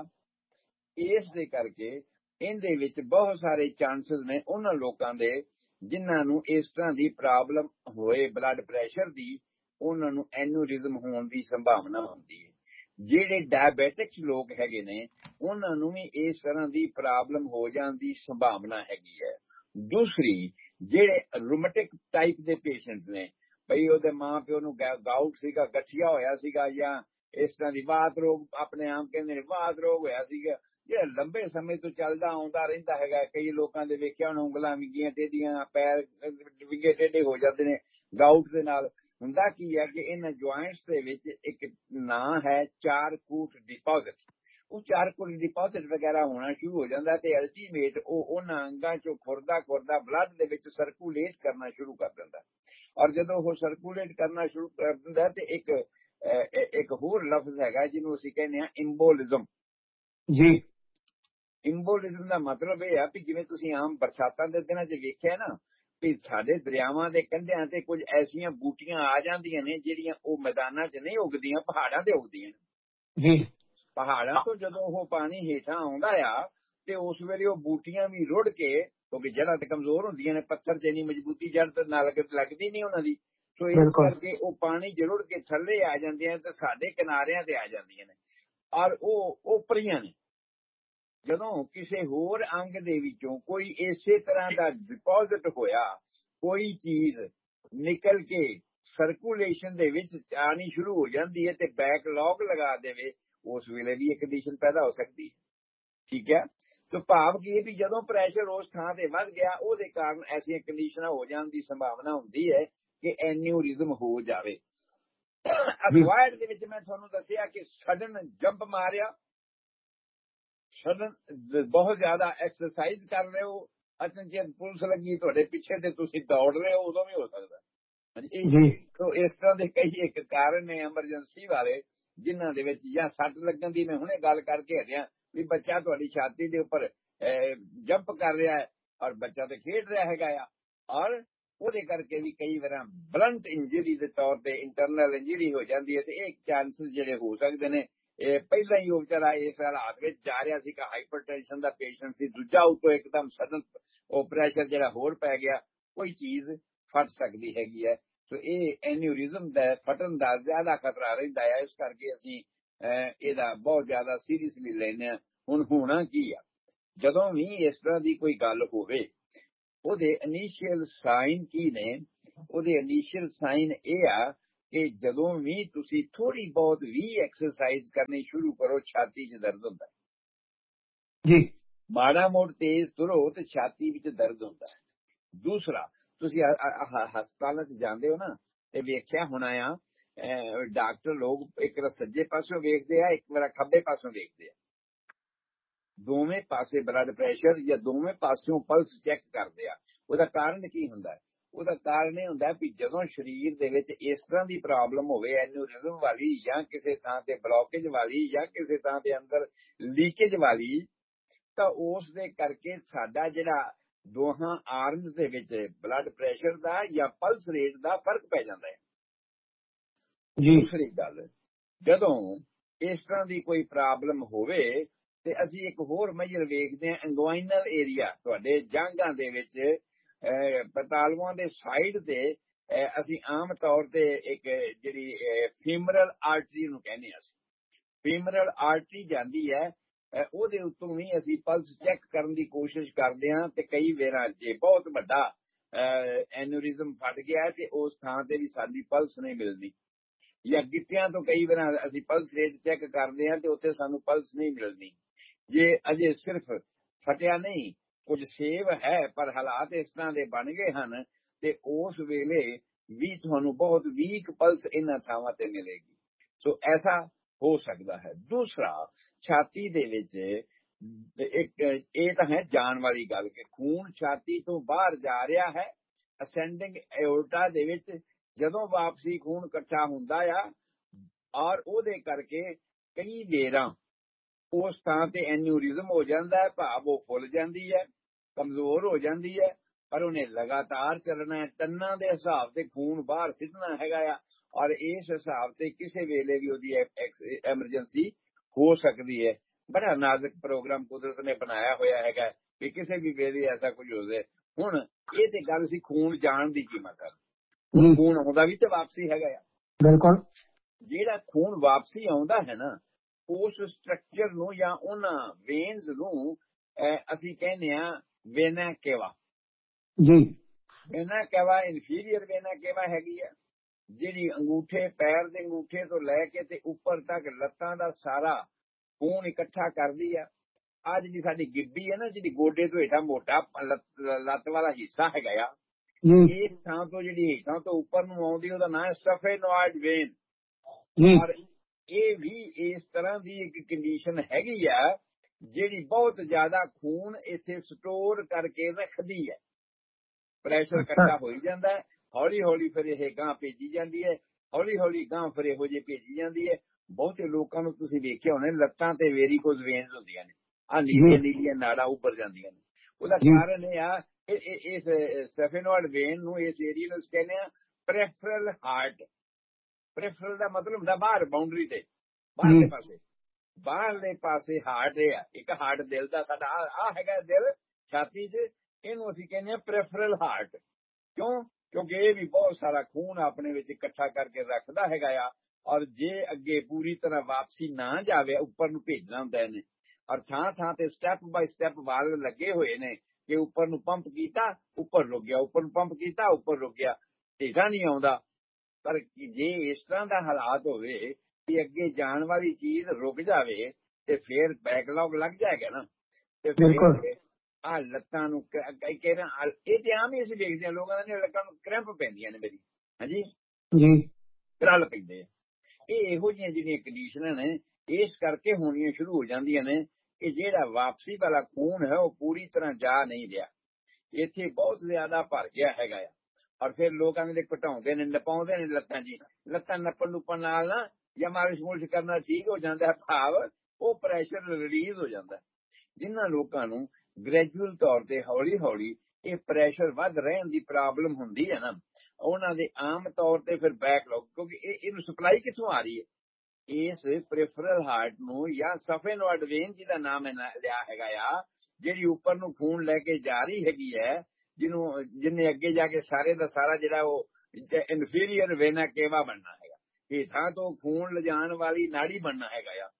ਇਸ ਦੇ ਕਰਕੇ ਇਹਦੇ ਵਿੱਚ ਬਹੁਤ ਸਾਰੇ ਚਾਂਸਸ ਨੇ ਉਹਨਾਂ ਲੋਕਾਂ ਦੇ ਜਿਨ੍ਹਾਂ ਨੂੰ ਇਸ ਤਰ੍ਹਾਂ ਦੀ ਪ੍ਰੋਬਲਮ ਹੋਏ ਬਲੱਡ ਪ੍ਰੈਸ਼ਰ ਦੀ, ਉਹਨਾਂ ਨੂੰ ਐਨਿਊਰਿਜ਼ਮ ਹੋਣ ਦੀ ਸੰਭਾਵਨਾ ਹੁੰਦੀ ਹੈ। ਜਿਹੜੇ ਡਾਇਬੈਟਿਕਸ ਲੋਕ ਹੈਗੇ ਨੇ ਉਹਨਾਂ ਨੂੰ ਵੀ ਇਸ ਤਰ੍ਹਾਂ ਦੀ ਪ੍ਰੋਬਲਮ ਹੋ ਜਾਣ ਦੀ ਸੰਭਾਵਨਾ ਹੈਗੀ ਹੈ। ਦੂਸਰੀ, ਜਿਹੜੇ ਰੂਮੈਟਿਕ ਟਾਈਪ ਦੇ ਪੇਸ਼ੈਂਟਸ ਨੇ, ਭਈ ਉਹਦੇ ਮਾਂ ਪਿਓ ਨੂੰ ਗਾਊਟ ਸੀਗਾ, ਗਠੀਆ ਹੋਇਆ ਸੀਗਾ, ਜਾਂ ਇਸ ਤਰ੍ਹਾਂ ਦੀ ਵਾਤ ਰੋਗ, ਆਪਣੇ ਆਮ ਕਹਿੰਦੇ ਨੇ ਵਾਤ ਰੋਗ ਹੋਇਆ ਸੀਗਾ, ਜਿਹੜਾ ਲੰਬੇ ਸਮੇਂ ਤੋਂ ਚੱਲਦਾ ਆਉਂਦਾ ਰਹਿੰਦਾ ਹੈਗਾ। ਕਈ ਲੋਕਾਂ ਦੇ ਵੇਖਿਆ ਹੁਣ ਉਂਗਲਾਂ ਵਿੰਗੀਆਂ ਟੇਢੀਆਂ, ਪੈਰ ਵਿੰਗੇ ਟੇਢੇ ਹੋ ਜਾਂਦੇ ਨੇ ਗਾਊਟ ਦੇ ਨਾਲ। ਹੁੰਦਾ ਕੀ ਹੈ ਕਿ ਇਹਨਾਂ ਜੁਆਇੰਟਸ ਦੇ ਵਿੱਚ ਇੱਕ ਨਾਂ ਹੈ ਚਾਰਕੂਟ ਡਿਪੋਜ਼ਿਟ। ਉਹ ਚਾਰਕੂਟ ਡਿਪੋਜ਼ਿਟ ਵਗੈਰਾ ਹੋਣਾ ਸ਼ੁਰੂ ਹੋ ਜਾਂਦਾ ਤੇ ਅਲਟੀਮੇਟ ਉਹ ਉਹਨਾਂ ਅੰਗਾਂ ਚੋਂ ਖੁਰਦਾ ਬਲੱਡ ਦੇ ਵਿੱਚ ਸਰਕੂਲੇਟ ਕਰਨਾ ਸ਼ੁਰੂ ਕਰ ਦਿੰਦਾ। ਔਰ ਜਦੋਂ ਉਹ ਸਰਕੂਲੇਟ ਕਰਨਾ ਸ਼ੁਰੂ ਕਰ ਦਿੰਦਾ ਤੇ ਇੱਕ ਹੋਰ ਲਫ਼ਜ਼ ਹੈਗਾ ਜਿਹਨੂੰ ਅਸੀਂ ਕਹਿੰਦੇ ਹਾਂ ਇੰਬੋਲਿਜ਼ਮ। ਜੀ, ਇੰਬੋਲਿਜ਼ਮ ਦਾ ਮਤਲਬ ਇਹ ਆ ਕਿ ਜਿਵੇਂ ਤੁਸੀਂ ਆਮ ਬਰਸਾਤਾਂ ਦੇ ਦਿਨਾਂ 'ਚ ਵੇਖਿਆ ਨਾ ਵੀ ਸਾਡੇ ਦਰਿਆਵਾਂ ਦੇ ਕੰਢਿਆਂ ਤੇ ਕੁਝ ਐਸੀਆਂ ਬੂਟੀਆਂ ਆ ਜਾਂਦੀਆਂ ਨੇ ਜਿਹੜੀਆਂ ਉਹ ਮੈਦਾਨਾਂ 'ਚ ਨਹੀਂ ਉੱਗਦੀਆਂ, ਪਹਾੜਾਂ ਤੇ ਉੱਗਦੀਆਂ ਨੇ। ਜੀ, ਪਹਾੜਾਂ ਤੋਂ ਜਦੋਂ ਉਹ ਪਾਣੀ ਹੇਠਾਂ ਆਉਂਦਾ ਆ ਤੇ ਉਸ ਵੇਲੇ ਉਹ ਬੂਟੀਆਂ ਵੀ ਰੁੜ ਕੇ, ਕਿਉਂਕਿ ਜੜ੍ਹਾਂ ਤੇ ਕਮਜ਼ੋਰ ਹੁੰਦੀਆਂ ਨੇ, ਪੱਥਰ 'ਚ ਇੰਨੀ ਮਜ਼ਬੂਤੀ ਜੜ੍ਹ ਤੇ ਨਾਲ ਲੱਗਦੀ ਨਹੀਂ ਉਹਨਾਂ ਦੀ, ਸੋ ਇਸ ਕਰਕੇ ਉਹ ਪਾਣੀ ਜਰੁੜ ਕੇ ਥੱਲੇ ਆ ਜਾਂਦੀਆਂ ਨੇ ਤੇ ਸਾਡੇ ਕਿਨਾਰਿਆਂ ਤੇ ਆ ਜਾਂਦੀਆਂ ਨੇ ਔਰ ਉਹ ਉਪਰੀਆਂ ਨੇ। ਜਦੋਂ ਕਿਸੇ ਹੋਰ ਅੰਗ ਦੇ ਵਿੱਚੋਂ ਕੋਈ ਇਸੇ ਤਰ੍ਹਾਂ ਦਾ ਡਿਪੋਜ਼ਿਟ ਹੋਇਆ, ਕੋਈ ਚੀਜ਼ ਨਿਕਲ ਕੇ ਸਰਕੂਲੇਸ਼ਨ ਦੇ ਵਿੱਚ ਆਣੀ ਸ਼ੁਰੂ ਹੋ ਜਾਂਦੀ ਹੈ ਤੇ ਬੈਕਲੌਗ ਲਗਾ ਦੇਵੇ, ਉਸ ਵੇਲੇ ਵੀ ਇਹ ਕੰਡੀਸ਼ਨ ਪੈਦਾ ਹੋ ਸਕਦੀ ਹੈ। ਠੀਕ ਹੈ, ਸੋ ਭਾਵ ਕੀ ਹੈ ਵੀ ਜਦੋਂ ਪ੍ਰੈਸ਼ਰ ਉਸ ਥਾਂ ਤੇ ਵੱਧ ਗਿਆ, ਉਹਦੇ ਕਾਰਨ ਐਸੀਆਂ ਕੰਡੀਸ਼ਨਾਂ ਹੋ ਜਾਣ ਦੀ ਸੰਭਾਵਨਾ ਹੁੰਦੀ ਹੈ ਕਿ ਐਨਿਊਰਿਜ਼ਮ ਹੋ ਜਾਵੇ। ਅਕਵਾਇਰਡ ਦੇ ਵਿੱਚ ਮੈਂ ਤੁਹਾਨੂੰ ਦੱਸਿਆ ਕਿ ਸਡਨ ਜੰਪ ਮਾਰਿਆ, ਸਡਨ ਬਹੁਤ ਜ਼ਿਆਦਾ ਐਕਸਰਸਾਈਜ਼ ਕਰ ਰਹੇ ਹੋ, ਅਚਨਚੇਤ ਪੁਲਿਸ ਲੱਗੀ ਤੁਹਾਡੇ ਪਿੱਛੇ ਤੇ ਤੁਸੀਂ ਦੌੜ ਰਹੇ ਹੋ, ਉਦੋਂ ਵੀ ਹੋ ਸਕਦਾ ਜੀ। ਸੋ ਇਸ ਤਰ੍ਹਾਂ ਦੇ ਕਈ ਇੱਕ ਕਾਰਨ ਨੇ ਐਮਰਜੈਂਸੀ ਵਾਲੇ, ਜਿਨ੍ਹਾਂ ਦੇ ਵਿੱਚ ਜਾਂ ਸੱਟ ਲੱਗਣ ਦੀ, ਮੈਂ ਹੁਣੇ ਗੱਲ ਕਰਕੇ ਹਟਿਆ ਵੀ ਬੱਚਾ ਤੁਹਾਡੀ ਛਾਤੀ ਦੇ ਉੱਪਰ ਜੰਪ ਕਰ ਰਿਹਾ ਹੈ ਔਰ ਬੱਚਾ ਤੇ ਖੇਡ ਰਿਹਾ ਹੈਗਾ ਆ, ਔਰ ਉਹਦੇ ਕਰਕੇ ਵੀ ਕਈ ਵਾਰ ਬਲੰਟ ਇੰਜਰੀ ਦੇ ਤੌਰ ਤੇ ਇੰਟਰਨਲ ਇੰਜਰੀ ਹੋ ਜਾਂਦੀ ਹੈ। ਤੇ ਇਹ ਚਾਂਸਸ ਜਿਹੜੇ ਹੋ ਸਕਦੇ ਨੇ, ਇਹ ਪਹਿਲਾਂ ਹੀ ਉਹ ਵਿਚਾਰਾ ਇਸ ਹਾਲਾਤ ਵਿੱਚ ਜਾ ਰਿਹਾ ਸੀ ਕਿ ਹਾਈਪਰਟੈਂਸ਼ਨ ਦਾ ਪੇਸ਼ੈਂਟ ਸੀ, ਦੂਜਾ ਉੱਤੋਂ ਇੱਕਦਮ ਸਡਨ ਉਹ ਪ੍ਰੈਸ਼ਰ ਜਿਹੜਾ ਹੋਰ ਪੈ ਗਿਆ, ਕੋਈ ਚੀਜ਼ ਫਟ ਸਕਦੀ ਹੈਗੀ ਹੈ। ਸੋ ਇਹ ਐਨਿਊਰਿਜ਼ਮ ਦਾ ਫਟਣ ਦਾ ਜ਼ਿਆਦਾ ਖਤਰਾ ਰਹਿੰਦਾ ਹੈ, ਇਸ ਕਰਕੇ ਅਸੀਂ ਇਹਦਾ ਬਹੁਤ ਜ਼ਿਆਦਾ ਸੀਰੀਅਸਲੀ ਲੈਂਦੇ ਹਾਂ। ਹੁਣ ਹੋਣਾ ਕੀ ਆ, ਜਦੋਂ ਵੀ ਇਸ ਤਰ੍ਹਾਂ ਦੀ ਕੋਈ ਗੱਲ ਹੋਵੇ, ਉਹਦੇ ਇਨੀਸ਼ੀਅਲ ਸਾਈਨ ਕੀ ਨੇ? ਉਹਦੇ ਇਨੀਸ਼ੀਅਲ ਸਾਈਨ ਇਹ ਆ ਕਿ ਜਦੋਂ ਵੀ ਤੁਸੀਂ ਥੋੜੀ ਬਹੁਤ ਵੀ ਐਕਸਰਸਾਈਜ਼ ਕਰਨੀ ਸ਼ੁਰੂ ਕਰੋ, ਛਾਤੀ 'ਚ ਦਰਦ ਹੁੰਦਾ ਜੀ ਮਾੜਾ ਮੋੜ ਤੇਜ਼ ਤੁਰੋ ਤੇ ਛਾਤੀ ਵਿੱਚ ਦਰਦ ਹੁੰਦਾ ਹੈ। ਦੂਸਰਾ, ਤੁਸੀਂ ਹਸਪਤਾਲਾਂ 'ਚ ਜਾਂਦੇ ਹੋ ਨਾ ਤੇ ਵੇਖਿਆ ਹੋਣਾ ਆ, ਡਾਕਟਰ ਲੋਕ ਇੱਕ ਵਾਰ ਸੱਜੇ ਪਾਸੋਂ ਵੇਖਦੇ ਆ, ਇੱਕ ਵਾਰ ਖੱਬੇ ਪਾਸੋਂ ਵੇਖਦੇ ਆ, ਦੋਵੇਂ ਪਾਸੇ ਬਲੱਡ ਪ੍ਰੈਸ਼ਰ ਜਾਂ ਦੋਵੇਂ ਪਾਸਿਓਂ ਪਲਸ ਚੈੱਕ ਕਰਦੇ ਆ। ਉਹਦਾ ਕਾਰਨ ਕੀ ਹੁੰਦਾ ਹੈ? ਉਹਦਾ ਕਾਰਨ ਇਹ ਹੁੰਦਾ ਵੀ ਜਦੋਂ ਸਰੀਰ ਦੇ ਵਿੱਚ ਇਸ ਤਰ੍ਹਾਂ ਦੀ ਪ੍ਰੋਬਲਮ ਹੋਵੇ, ਐਨੂਰਿਜ਼ਮ ਵਾਲੀ ਜਾਂ ਕਿਸੇ ਥਾਂ ਤੇ ਬਲੌਕੇਜ ਵਾਲੀ ਜਾਂ ਕਿਸੇ ਥਾਂ ਦੇ ਅੰਦਰ ਲੀਕੇਜ ਵਾਲੀ, ਤਾਂ ਉਸ ਦੇ ਕਰਕੇ ਸਾਡਾ ਜਿਹੜਾ ਦੋਹਾਂ ਆਰਮਸ ਦੇ ਵਿੱਚ ਬਲੱਡ ਪ੍ਰੈਸ਼ਰ ਦਾ ਜਾਂ ਪਲਸ ਰੇਟ ਦਾ ਫਰਕ ਪੈ ਜਾਂਦਾ ਹੈ। ਦੂਸਰੀ ਗੱਲ, ਜਦੋਂ ਇਸ ਤਰ੍ਹਾਂ ਦੀ ਕੋਈ ਪ੍ਰੋਬਲਮ ਹੋਵੇ ਤੇ ਅਸੀਂ ਇੱਕ ਹੋਰ ਮੇਜਰ ਵੇਖਦੇ ਹਾਂ, ਇੰਗੁਆਇਨਲ ਏਰੀਆ, ਤੁਹਾਡੇ ਜਾਂਘਾਂ ਦੇ ਵਿੱਚ ਪਤਾਲੂਆਂ ਦੇ ਸਾਈਡ ਤੇ ਅਸੀਂ ਆਮ ਤੌਰ ਤੇ ਇੱਕ ਜਿਹੜੀ ਫੀਮਰਲ ਆਰਟਰੀ ਨੂੰ ਕਹਿੰਦੇ ਹਾਂ, ਅਸੀਂ ਫੀਮਰਲ ਆਰਟਰੀ ਜਾਂਦੀ ਹੈ, ਉਹਦੇ ਉੱਤੋਂ ਵੀ ਅਸੀਂ ਪਲਸ ਚੈੱਕ ਕਰਨ ਦੀ ਕੋਸ਼ਿਸ਼ ਕਰਦੇ ਹਾਂ। ਤੇ ਕਈ ਵਾਰ ਜੇ ਬਹੁਤ ਵੱਡਾ ਐਨੂਰਿਜ਼ਮ ਫਟ ਗਿਆ ਤੇ ਉਸ ਥਾਂ ਤੇ ਵੀ ਸਾਡੀ ਪਲਸ ਨਹੀਂ ਮਿਲਦੀ, ਜਾਂ ਗਿੱਟਿਆਂ ਤੋਂ ਕਈ ਵਾਰ ਅਸੀਂ ਪਲਸ ਰੇਟ ਚੈੱਕ ਕਰਦੇ ਹਾਂ ਤੇ ਉੱਥੇ ਸਾਨੂੰ ਪਲਸ ਨਹੀਂ ਮਿਲਦੀ। ਜੇ ਅਜੇ ਸਿਰਫ ਫਟਿਆ ਨਹੀਂ, ਕੁਝ ਸੇਵ ਹੈ ਪਰ ਹਾਲਾਤ ਇਸ ਤਰ੍ਹਾਂ ਦੇ ਬਣ ਗਏ ਹਨ ਤੇ ਉਸ ਵੇਲੇ ਵੀ ਤੁਹਾਨੂੰ ਬਹੁਤ ਵੀਕ ਪਲਸ ਇਹਨਾਂ ਥਾਵਾਂ ਤੇ ਮਿਲੇਗੀ। ਸੋ ਐਸਾ ਹੋ ਸਕਦਾ ਹੈ। ਦੂਸਰਾ, ਛਾਤੀ ਦੇ ਵਿੱਚ ਇੱਕ ਇਹ ਤਾਂ ਹੈ ਜਾਣ ਵਾਲੀ ਗੱਲ ਕਿ ਖੂਨ ਛਾਤੀ ਤੋਂ ਬਾਹਰ ਜਾ ਰਿਹਾ ਹੈ, ਅਸੈਂਡਿੰਗ ਐਓਰਟਾ ਦੇ ਵਿੱਚ ਜਦੋਂ ਵਾਪਸੀ ਖੂਨ ਇਕੱਠਾ ਹੁੰਦਾ ਆ, ਔਰ ਉਹਦੇ ਕਰਕੇ ਕਈ ਵੇਰਾਂ ਉਸ ਥਾਂ ਤੇ ਐਨੂਰਿਜ਼ਮ ਹੋ ਜਾਂਦਾ ਹੈ, ਭਾਵ ਉਹ ਫੁੱਲ ਜਾਂਦੀ ਹੈ, ਕਮਜ਼ੋਰ ਹੋ ਜਾਂਦੀ ਹੈ, ਪਰ ਉਹਨੇ ਲਗਾਤਾਰ ਚੱਲਣਾ ਹੈ, ਟੰਨਾਂ ਦੇ ਹਿਸਾਬ ਤੇ ਖੂਨ ਬਾਹਰ ਸਿੱਟਣਾ ਹੈਗਾ ਆ, ਔਰ ਇਸ ਹਿਸਾਬ ਤੇ ਕਿਸੇ ਵੇਲੇ ਵੀ ਉਹਦੀ ਐਮਰਜੈਂਸੀ ਹੋ ਸਕਦੀ ਹੈ। ਬੜਾ ਨਾਜ਼ੁਕ ਪ੍ਰੋਗਰਾਮ ਕੁਦਰਤ ਨੇ ਬਣਾਇਆ ਹੋਇਆ ਹੈਗਾ ਕਿ ਕਿਸੇ ਵੀ ਵੇਲੇ ਐਸਾ ਕੁਝ ਹੋ ਜਾਏ। ਹੁਣ ਇਹ ਤੇ ਗੱਲ ਸੀ ਖੂਨ ਜਾਣ ਦੀ ਕੀਮਤ ਹੈ, ਖੂਨ ਆਉਂਦਾ ਵੀ ਤੇ ਵਾਪਸੀ ਹੈਗਾ ਆ। ਬਿਲਕੁਲ, ਜਿਹੜਾ ਖੂਨ ਵਾਪਸੀ ਆਉਂਦਾ ਹੈ ਨਾ, ਉਸ ਸਟਰਕਚਰ ਨੂੰ ਜਾਂ ਉਹਨਾਂ ਵੇਨਸ ਨੂੰ ਅਸੀਂ ਕਹਿੰਦੇ ਆ ਵੇਨਾ ਕੇਵਾ ਜੀ। ਵੇਨਾ ਕੇਵਾ ਇਨਫੀਰੀਅਰ ਵੇਨਾ ਕੇਵਾ ਹੈਗੀ ਆ, ਜਿਹੜੀ ਅੰਗੂਠੇ, ਪੈਰ ਦੇ ਅੰਗੂਠੇ ਤੋਂ ਲੈ ਕੇ ਤੇ ਉੱਪਰ ਤੱਕ ਲੱਤਾਂ ਦਾ ਸਾਰਾ ਖੂਨ ਇਕੱਠਾ ਕਰਦੀ ਆ। ਆ ਜਿਹੜੀ ਸਾਡੀ ਗਿੱਬੀ ਹੈ ਨਾ, ਜਿਹੜੀ ਗੋਡੇ ਤੋਂ ਹੇਠਾਂ ਮੋਟਾ ਲੱਤ ਵਾਲਾ ਹਿੱਸਾ ਹੈਗਾ ਆ, ਇਸ ਥਾਂ ਤੋਂ ਜਿਹੜੀ ਹੇਠਾਂ ਤੋਂ ਉੱਪਰ ਨੂੰ ਆਉਂਦੀ, ਉਹਦਾ ਨਾਮ ਹੈ ਸਫੇਨੋਇਡ ਵੇਨ। ਔਰ ਇਹ ਵੀ ਇਸ ਤਰ੍ਹਾਂ ਦੀ ਇੱਕ ਕੰਡੀਸ਼ਨ ਹੈਗੀ ਆ ਜਿਹੜੀ ਬਹੁਤ ਜ਼ਿਆਦਾ ਖੂਨ ਇੱਥੇ ਸਟੋਰ ਕਰਕੇ ਰੱਖਦੀ ਹੈ। ਪ੍ਰੈਸ਼ਰ ਇਕੱਠਾ ਹੋਈ ਜਾਂਦਾ ਹੈ, ਹੌਲੀ ਹੌਲੀ ਫਿਰ ਇਹ ਗਾਂ ਭੇਜੀ ਜਾਂਦੀ ਹੈ, ਹੌਲੀ ਹੌਲੀ ਗਾਂ ਫਿਰ ਇਹੋ ਜਿਹੀ ਭੇਜੀ ਜਾਂਦੀ ਹੈ। ਬਹੁਤੇ ਲੋਕਾਂ ਨੂੰ ਤੁਸੀਂ ਵੇਖਿਆ ਹੋਣਾ ਲੱਤਾਂ ਤੇ ਵੇਰੀਕੋਜ਼ ਵੇਨਸ ਹੁੰਦੀਆਂ ਨੇ, ਆ ਨੀਲੀਆਂ ਨੀਲੀਆਂ ਨਾੜਾਂ ਉੱਪਰ ਜਾਂਦੀਆਂ ਨੇ। ਉਹਦਾ ਕਾਰਨ ਇਹ ਆ, ਇਸ ਸਫੇਨੋਇਡ ਵੇਨ ਨੂੰ, ਇਸ ਏਰੀਆ ਨੂੰ ਕਹਿੰਦੇ ਆ ਪ੍ਰੈਫਰਲ ਹਾਰਟ। ਪ੍ਰੈਫਰਲ ਦਾ ਮਤਲਬ ਹੁੰਦਾ ਬਾਹਰ, ਬਾਉਂਡਰੀ ਤੇ ਬਾਹਰਲੇ ਪਾਸੇ, ਬਾਹਰਲੇ ਪਾਸੇ ਹਾਰਟ ਇਹ ਆ। ਇੱਕ ਹਾਰਟ ਦਿਲ ਦਾ ਸਾਡਾ ਆ ਹੈਗਾ, ਦਿਲ ਛਾਤੀ 'ਚ, ਇਹਨੂੰ ਅਸੀਂ ਕਹਿੰਦੇ ਆ ਪ੍ਰੈਫਰਲ ਹਾਰਟ। ਕਿਉਂ? ਕਿਉਂਕਿ ਇਹ ਵੀ ਬਹੁਤ ਸਾਰਾ ਖੂਨ ਆਪਣੇ ਵਿੱਚ ਇਕੱਠਾ ਕਰਕੇ ਰੱਖਦਾ ਹੈਗਾ ਆ, ਔਰ ਜੇ ਅੱਗੇ ਪੂਰੀ ਤਰ੍ਹਾਂ ਵਾਪਸੀ ਨਾ ਜਾਵੇ, ਉੱਪਰ ਨੂੰ ਭੇਜਣਾ ਹੁੰਦਾ ਇਹਨੇ, ਔਰ ਥਾਂ ਥਾਂ ਤੇ ਸਟੈਪ ਬਾਈ ਸਟੈਪ ਵਾਲ ਲੱਗੇ ਹੋਏ ਨੇ ਕਿ ਉੱਪਰ ਨੂੰ ਪੰਪ ਕੀਤਾ, ਉੱਪਰ ਰੁਕ ਗਿਆ, ਉੱਪਰ ਨੂੰ ਪੰਪ ਕੀਤਾ, ਉੱਪਰ ਰੁਕ ਗਿਆ, ਹੇਠਾਂ ਨਹੀਂ ਆਉਂਦਾ। ਪਰ ਜੇ ਇਸ ਤਰ੍ਹਾਂ ਦਾ ਹਾਲਾਤ ਹੋਵੇ ਕਿ ਅੱਗੇ ਜਾਣ ਵਾਲੀ ਚੀਜ਼ ਰੁਕ ਜਾਵੇ ਤੇ ਫਿਰ ਬੈਕਲੌਗ ਲੱਗ ਜਾਏਗਾ ਨਾ, ਤੇ ਫਿਰ ਆ ਲੱਤਾਂ ਨੂੰ ਇਹ ਤੇ ਆਮ ਹੀ ਅਸੀਂ ਵੇਖਦੇ ਹਾਂ, ਲੋਕਾਂ ਦੀਆਂ ਲੱਤਾਂ ਨੂੰ ਕ੍ਰੈਂਪ ਪੈਂਦੀਆਂ ਨੇ ਮੇਰੀ, ਹਾਂਜੀ ਜੀ, ਕਰਲ ਪੈਂਦੇ ਆ। ਇਹ ਇਹੋ ਜਿਹੀਆਂ ਜਿਹੜੀਆਂ ਕੰਡੀਸ਼ਨਾਂ ਨੇ ਇਸ ਕਰਕੇ ਹੋਣੀਆਂ ਸ਼ੁਰੂ ਹੋ ਜਾਂਦੀਆਂ ਨੇ ਕਿ ਜਿਹੜਾ ਵਾਪਸੀ ਵਾਲਾ ਖੂਨ ਹੈ ਉਹ ਪੂਰੀ ਤਰ੍ਹਾਂ ਜਾ ਨਹੀਂ ਰਿਹਾ, ਇੱਥੇ ਬਹੁਤ ਜ਼ਿਆਦਾ ਭਰ ਗਿਆ ਹੈਗਾ ਆ। ਔਰ ਫਿਰ ਲੋਕਾਂ ਨੇ ਘਟਾਉਂਦੇ ਨੇ, ਨਪਾਉਂਦੇ ਨੇ ਲੱਤਾਂ ਜੀ, ਲੱਤਾਂ ਨੱਪਣ ਨੁੱਪਣ ਨਾਲ ਨਾ ਜਾਂ ਮਾਲਿਸ਼ ਮੁਲਿਸ਼ ਕਰਨਾ ਠੀਕ ਹੋ ਜਾਂਦਾ ਹੈ, ਭਾਵ ਉਹ ਪ੍ਰੈਸ਼ਰ ਰਿਲੀਜ਼ ਹੋ ਜਾਂਦਾ। ਜਿਨ੍ਹਾਂ ਲੋਕਾਂ ਨੂੰ ਗ੍ਰੈਜੂਅਲ ਤੌਰ ਤੇ ਹੌਲੀ ਹੌਲੀ ਇਹ ਪ੍ਰੈਸ਼ਰ ਵੱਧ ਰਹਿਣ ਦੀ ਪ੍ਰੋਬਲਮ ਹੁੰਦੀ ਹੈ ਨਾ, ਉਹਨਾਂ ਦੇ ਆਮ ਤੌਰ ਤੇ ਫਿਰ ਬੈਕਲੌਗ, ਕਿਉਂਕਿ ਇਹਨੂੰ ਸਪਲਾਈ ਕਿੱਥੋਂ ਆ ਰਹੀ ਹੈ? ਇਸ ਪ੍ਰੈਫਰਲ ਹਾਰਟ ਨੂੰ ਜਾਂ ਸਫੇਨੋਇਡ ਵੇਨ ਜਿਹਦਾ ਨਾਮ ਲਿਆ ਹੈਗਾ ਆ, ਜਿਹੜੀ ਉੱਪਰ ਨੂੰ ਖੂਨ ਲੈ ਕੇ ਜਾ ਰਹੀ ਹੈਗੀ ਹੈ, ਜਿਹਨੇ ਅੱਗੇ ਜਾ ਕੇ ਸਾਰੇ ਦਾ ਸਾਰਾ ਜਿਹੜਾ ਉਹ ਇਨਫੀਰੀਅਰ ਵੇਨਾ ਕੇਵਾ ਬਣਨਾ ਹੈਗਾ, ਹੇਠਾਂ ਤੋਂ ਖੂਨ ਲਿਜਾਣ ਵਾਲੀ ਨਾੜੀ ਬਣਨਾ ਹੈਗਾ ਆ।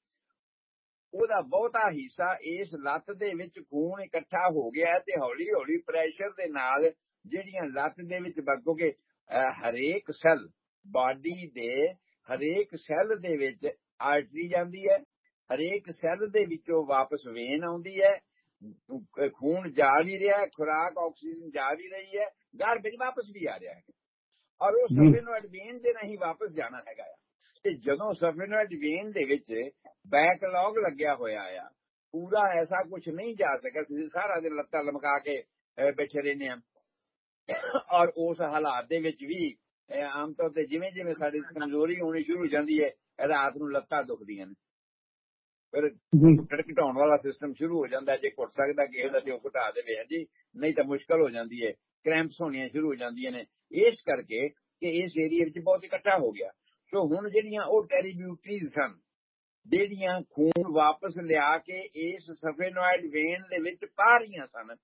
ਉਹਦਾ ਬਹੁਤਾ ਹਿੱਸਾ ਇਸ ਲੱਤ ਦੇ ਵਿੱਚ ਖੂਨ ਇਕੱਠਾ ਹੋ ਗਿਆ ਤੇ ਹੌਲੀ ਹੌਲੀ ਪ੍ਰੈਸ਼ਰ ਦੇ ਨਾਲ ਜਿਹੜੀਆਂ ਲੱਤ ਦੇ ਵਿੱਚ, ਕਿਉਂਕਿ ਹਰੇਕ ਸੈੱਲ ਬਾਡੀ ਦੇ ਹਰੇਕ ਸੈੱਲ ਦੇ ਵਿੱਚ ਆਰਟਰੀ ਜਾਂਦੀ ਹੈ, ਹਰੇਕ ਸੈੱਲ ਦੇ ਵਿੱਚੋਂ ਵਾਪਸ ਵੇਨ ਆਉਂਦੀ ਹੈ, ਖੂਨ ਜਾ ਵੀ ਰਿਹਾ, ਖੁਰਾਕ ਆਕਸੀਜਨ ਜਾ ਵੀ ਰਹੀ ਹੈ, ਗਾਰਬੇਜ ਵਾਪਸ ਵੀ ਆ ਰਿਹਾ ਹੈ, ਔਰ ਉਹ ਸਫੇਨੋਇਡ ਵੇਨ ਦੇ ਰਾਹੀਂ ਵਾਪਸ ਜਾਣਾ ਹੈਗਾ ਆ। ਤੇ ਜਦੋਂ ਸਫੇਨੋਇਡ ਵੇਨ ਦੇ ਵਿੱਚ ਬੈਕਲੌਗ ਲੱਗਿਆ ਹੋਇਆ ਆ, ਪੂਰਾ ਐਸਾ ਕੁਝ ਨਹੀਂ ਜਾ ਸਕਿਆ, ਸਾਰਾ ਦਿਨ ਲੱਤਾਂ ਲਮਕਾ ਕੇ ਬੈਠੇ ਰਹਿੰਦੇ ਆ, ਔਰ ਉਸ ਹਾਲਾਤ ਦੇ ਵਿੱਚ ਵੀ ਆਮ ਤੌਰ ਤੇ ਜਿਵੇਂ ਜਿਵੇਂ ਸਾਡੀ ਕਮਜ਼ੋਰੀ ਹੋਣੀ ਸ਼ੁਰੂ ਹੋ ਜਾਂਦੀ ਹੈ, ਰਾਤ ਨੂੰ ਲੱਤਾਂ ਦੁਖਦੀਆਂ ਨੇ, ਫਿਰ ਘਟਾਉਣ ਵਾਲਾ ਸਿਸਟਮ ਸ਼ੁਰੂ ਹੋ ਜਾਂਦਾ। ਜੇ ਘੁੱਟ ਸਕਦਾ ਕਿਸੇ ਦਾ ਤੇ ਉਹ ਘਟਾ ਦੇਵੇ ਜੀ, ਨਹੀਂ ਤਾਂ ਮੁਸ਼ਕਲ ਹੋ ਜਾਂਦੀ ਹੈ, ਕ੍ਰੈਂਪਸ ਹੋਣੀਆਂ ਸ਼ੁਰੂ ਹੋ ਜਾਂਦੀਆਂ ਨੇ। ਇਸ ਕਰਕੇ ਕਿ ਇਸ ਏਰੀਆ ਵਿੱਚ ਬਹੁਤ ਇਕੱਠਾ ਹੋ ਗਿਆ। ਸੋ ਹੁਣ ਜਿਹੜੀਆਂ ਉਹ ਟੈਰੀਬਿਊਟਰੀਜ਼ ਸਨ, ਜਿਹੜੀਆਂ ਖੂਨ ਵਾਪਸ ਲਿਆ ਕੇ ਇਸ ਸਫੇਨੋਇਡ ਵੇਨ ਦੇ ਵਿੱਚ ਪਾ ਰਹੀਆਂ ਸਨ,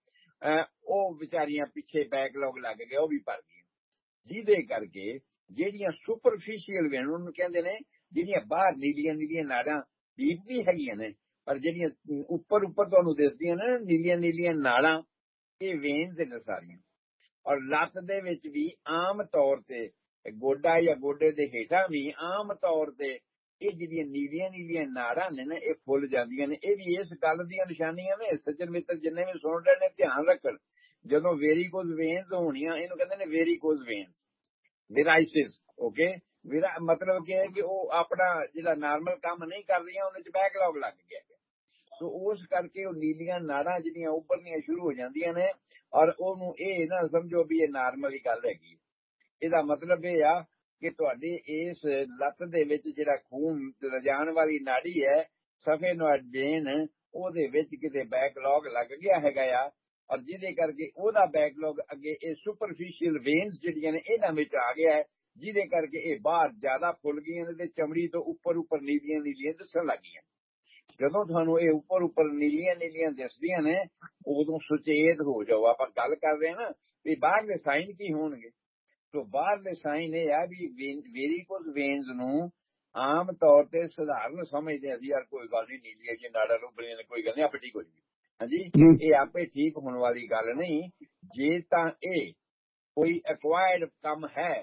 ਉਹ ਵਿਚਾਰੀਆਂ ਪਿੱਛੇ ਬੈਕਲੌਗ ਲੱਗ ਗਿਆ, ਉਹ ਵੀ ਭਰ ਗਈਆਂ, ਜਿਹਦੇ ਕਰਕੇ ਜਿਹੜੀਆਂ ਸੁਪਰਫਿਸ਼ੀਅਲ ਵੇਨ ਉਹਨੂੰ ਕਹਿੰਦੇ ਨੇ, ਜਿਹੜੀਆਂ ਬਾਹਰ ਨੀਲੀਆਂ ਨੀਲੀਆਂ ਨਾੜਾਂ ਡੀਪ ਵੀ ਹੈਗੀਆਂ ਨੇ, ਪਰ ਜਿਹੜੀਆਂ ਉੱਪਰ ਤੁਹਾਨੂੰ ਦਿਸਦੀਆਂ ਨੇ ਨੀਲੀਆਂ ਨੀਲੀਆਂ ਨਾੜਾਂ, ਇਹ ਵੇਨਸ ਨੇ ਸਾਰੀਆਂ। ਔਰ ਲੱਤ ਦੇ ਵਿੱਚ ਵੀ ਆਮ ਤੌਰ ਤੇ ਗੋਡਾ ਜਾਂ ਗੋਡੇ ਦੇ ਹੇਠਾਂ ਵੀ ਆਮ ਤੌਰ ਤੇ ਇਹ ਜਿਹੜੀਆਂ ਨੀਲੀਆਂ ਨੀਲੀਆਂ ਨਾੜਾਂ ਨੇ ਨਾ, ਇਹ ਫੁੱਲ ਜਾਂਦੀਆਂ ਨੇ। ਇਹ ਵੀ ਇਸ ਗੱਲ ਦੀਆਂ ਨਿਸ਼ਾਨੀਆਂ ਨੇ। ਸੱਜਣ ਮਿੱਤਰ ਜਿੰਨੇ ਵੀ ਸੁਣ ਰਹੇ ਨੇ ਧਿਆਨ ਰੱਖਣ, ਜਦੋਂ ਵੇਰੀਕੋਜ਼ ਵੇਨਸ ਹੋਣੀਆਂ, ਇਹਨੂੰ ਕਹਿੰਦੇ ਨੇ ਵੇਰੀਕੋਜ਼ ਵੇਨਸ, ਵਿਰਾਈਸਿਸ। ਓਕੇ, ਮਤਲਬ ਕਿ ਹੈ ਕਿ ਉਹ ਆਪਣਾ ਜਿਹੜਾ ਨਾਰਮਲ ਕੰਮ ਨਹੀਂ ਕਰ ਰਹੀਆਂ, ਉਹਦੇ ਚ ਬੈਕਲੌਗ ਲੱਗ ਗਿਆ। ਸੋ ਉਸ ਕਰਕੇ ਉਹ ਨੀਲੀਆਂ ਨਾੜਾਂ ਜਿਹੜੀਆਂ ਉੱਭਰਨੀਆਂ ਸ਼ੁਰੂ ਹੋ ਜਾਂਦੀਆਂ ਨੇ, ਔਰ ਉਹਨੂੰ ਇਹ ਨਾ ਸਮਝੋ ਵੀ ਇਹ ਨਾਰਮਲ ਹੀ ਗੱਲ ਹੈਗੀ। ਇਹਦਾ ਮਤਲਬ ਇਹ ਆ ਕਿ ਤੁਹਾਡੀ ਇਸ ਲੱਤ ਦੇ ਵਿੱਚ ਜਿਹੜਾ ਖੂਨ ਲਿਜਾਣ ਵਾਲੀ ਨਾੜੀ ਹੈ, ਸਫੇਨੋਇਡ ਵੇਨ, ਉਹਦੇ ਵਿੱਚ ਕਿਤੇ ਬੈਕਲੌਗ ਲੱਗ ਗਿਆ ਹੈਗਾ ਆ, ਔਰ ਜਿਹਦੇ ਕਰਕੇ ਉਹਦਾ ਬੈਕਲੌਗ ਅੱਗੇ ਇਹ ਸੁਪਰਫਿਸ਼ੀਅਲ ਵੇਨਸ ਜਿਹੜੀਆਂ ਨੇ ਇਹਨਾਂ ਵਿੱਚ ਆ ਗਿਆ ਹੈ, ਜਿਹਦੇ ਕਰਕੇ ਇਹ ਬਾਹਰ ਜ਼ਿਆਦਾ ਫੁੱਲ ਗਈਆਂ ਨੇ ਤੇ ਚਮੜੀ ਤੋਂ ਉੱਪਰ ਨੀਲੀਆਂ ਨੀਲੀਆਂ ਦਿਸਣ ਲੱਗ ਗਈਆਂ। ਜਦੋਂ ਤੁਹਾਨੂੰ ਇਹ ਉੱਪਰ ਨੀਲੀਆਂ ਨੀਲੀਆਂ ਦਿਸਦੀਆਂ ਨੇ, ਉਦੋਂ ਸੁਚੇਤ ਹੋ ਜਾਓ। ਆਪਾਂ ਗੱਲ ਕਰ ਰਹੇ ਹਾਂ ਨਾ ਵੀ ਬਾਹਰਲੇ ਸਾਈਨ ਕੀ ਹੋਣਗੇ। ਸੋ ਬਾਹਰਲੇ ਸਾਈਨ ਇਹ ਆ ਵੀ ਵੇਰੀਕੋਜ਼ ਵੇਨਸ ਨੂੰ ਆਮ ਤੌਰ ਤੇ ਸਧਾਰਨ ਸਮਝਦੇ ਅਸੀਂ, ਯਾਰ ਕੋਈ ਗੱਲ ਨਹੀਂ, ਨੀਲੀਆਂ ਜੀ ਨਾੜਾਂ ਉੱਭਰੀਆਂ ਨੇ, ਕੋਈ ਗੱਲ ਨਹੀਂ, ਆਪੇ ਠੀਕ ਹੋ ਜਾਊਗੀ। ਹਾਂਜੀ, ਇਹ ਆਪੇ ਠੀਕ ਹੋਣ ਵਾਲੀ ਗੱਲ ਨਹੀਂ। ਜੇ ਤਾਂ ਇਹ ਕੋਈ ਐਕਵਾਇਰਡ ਕੰਮ ਹੈ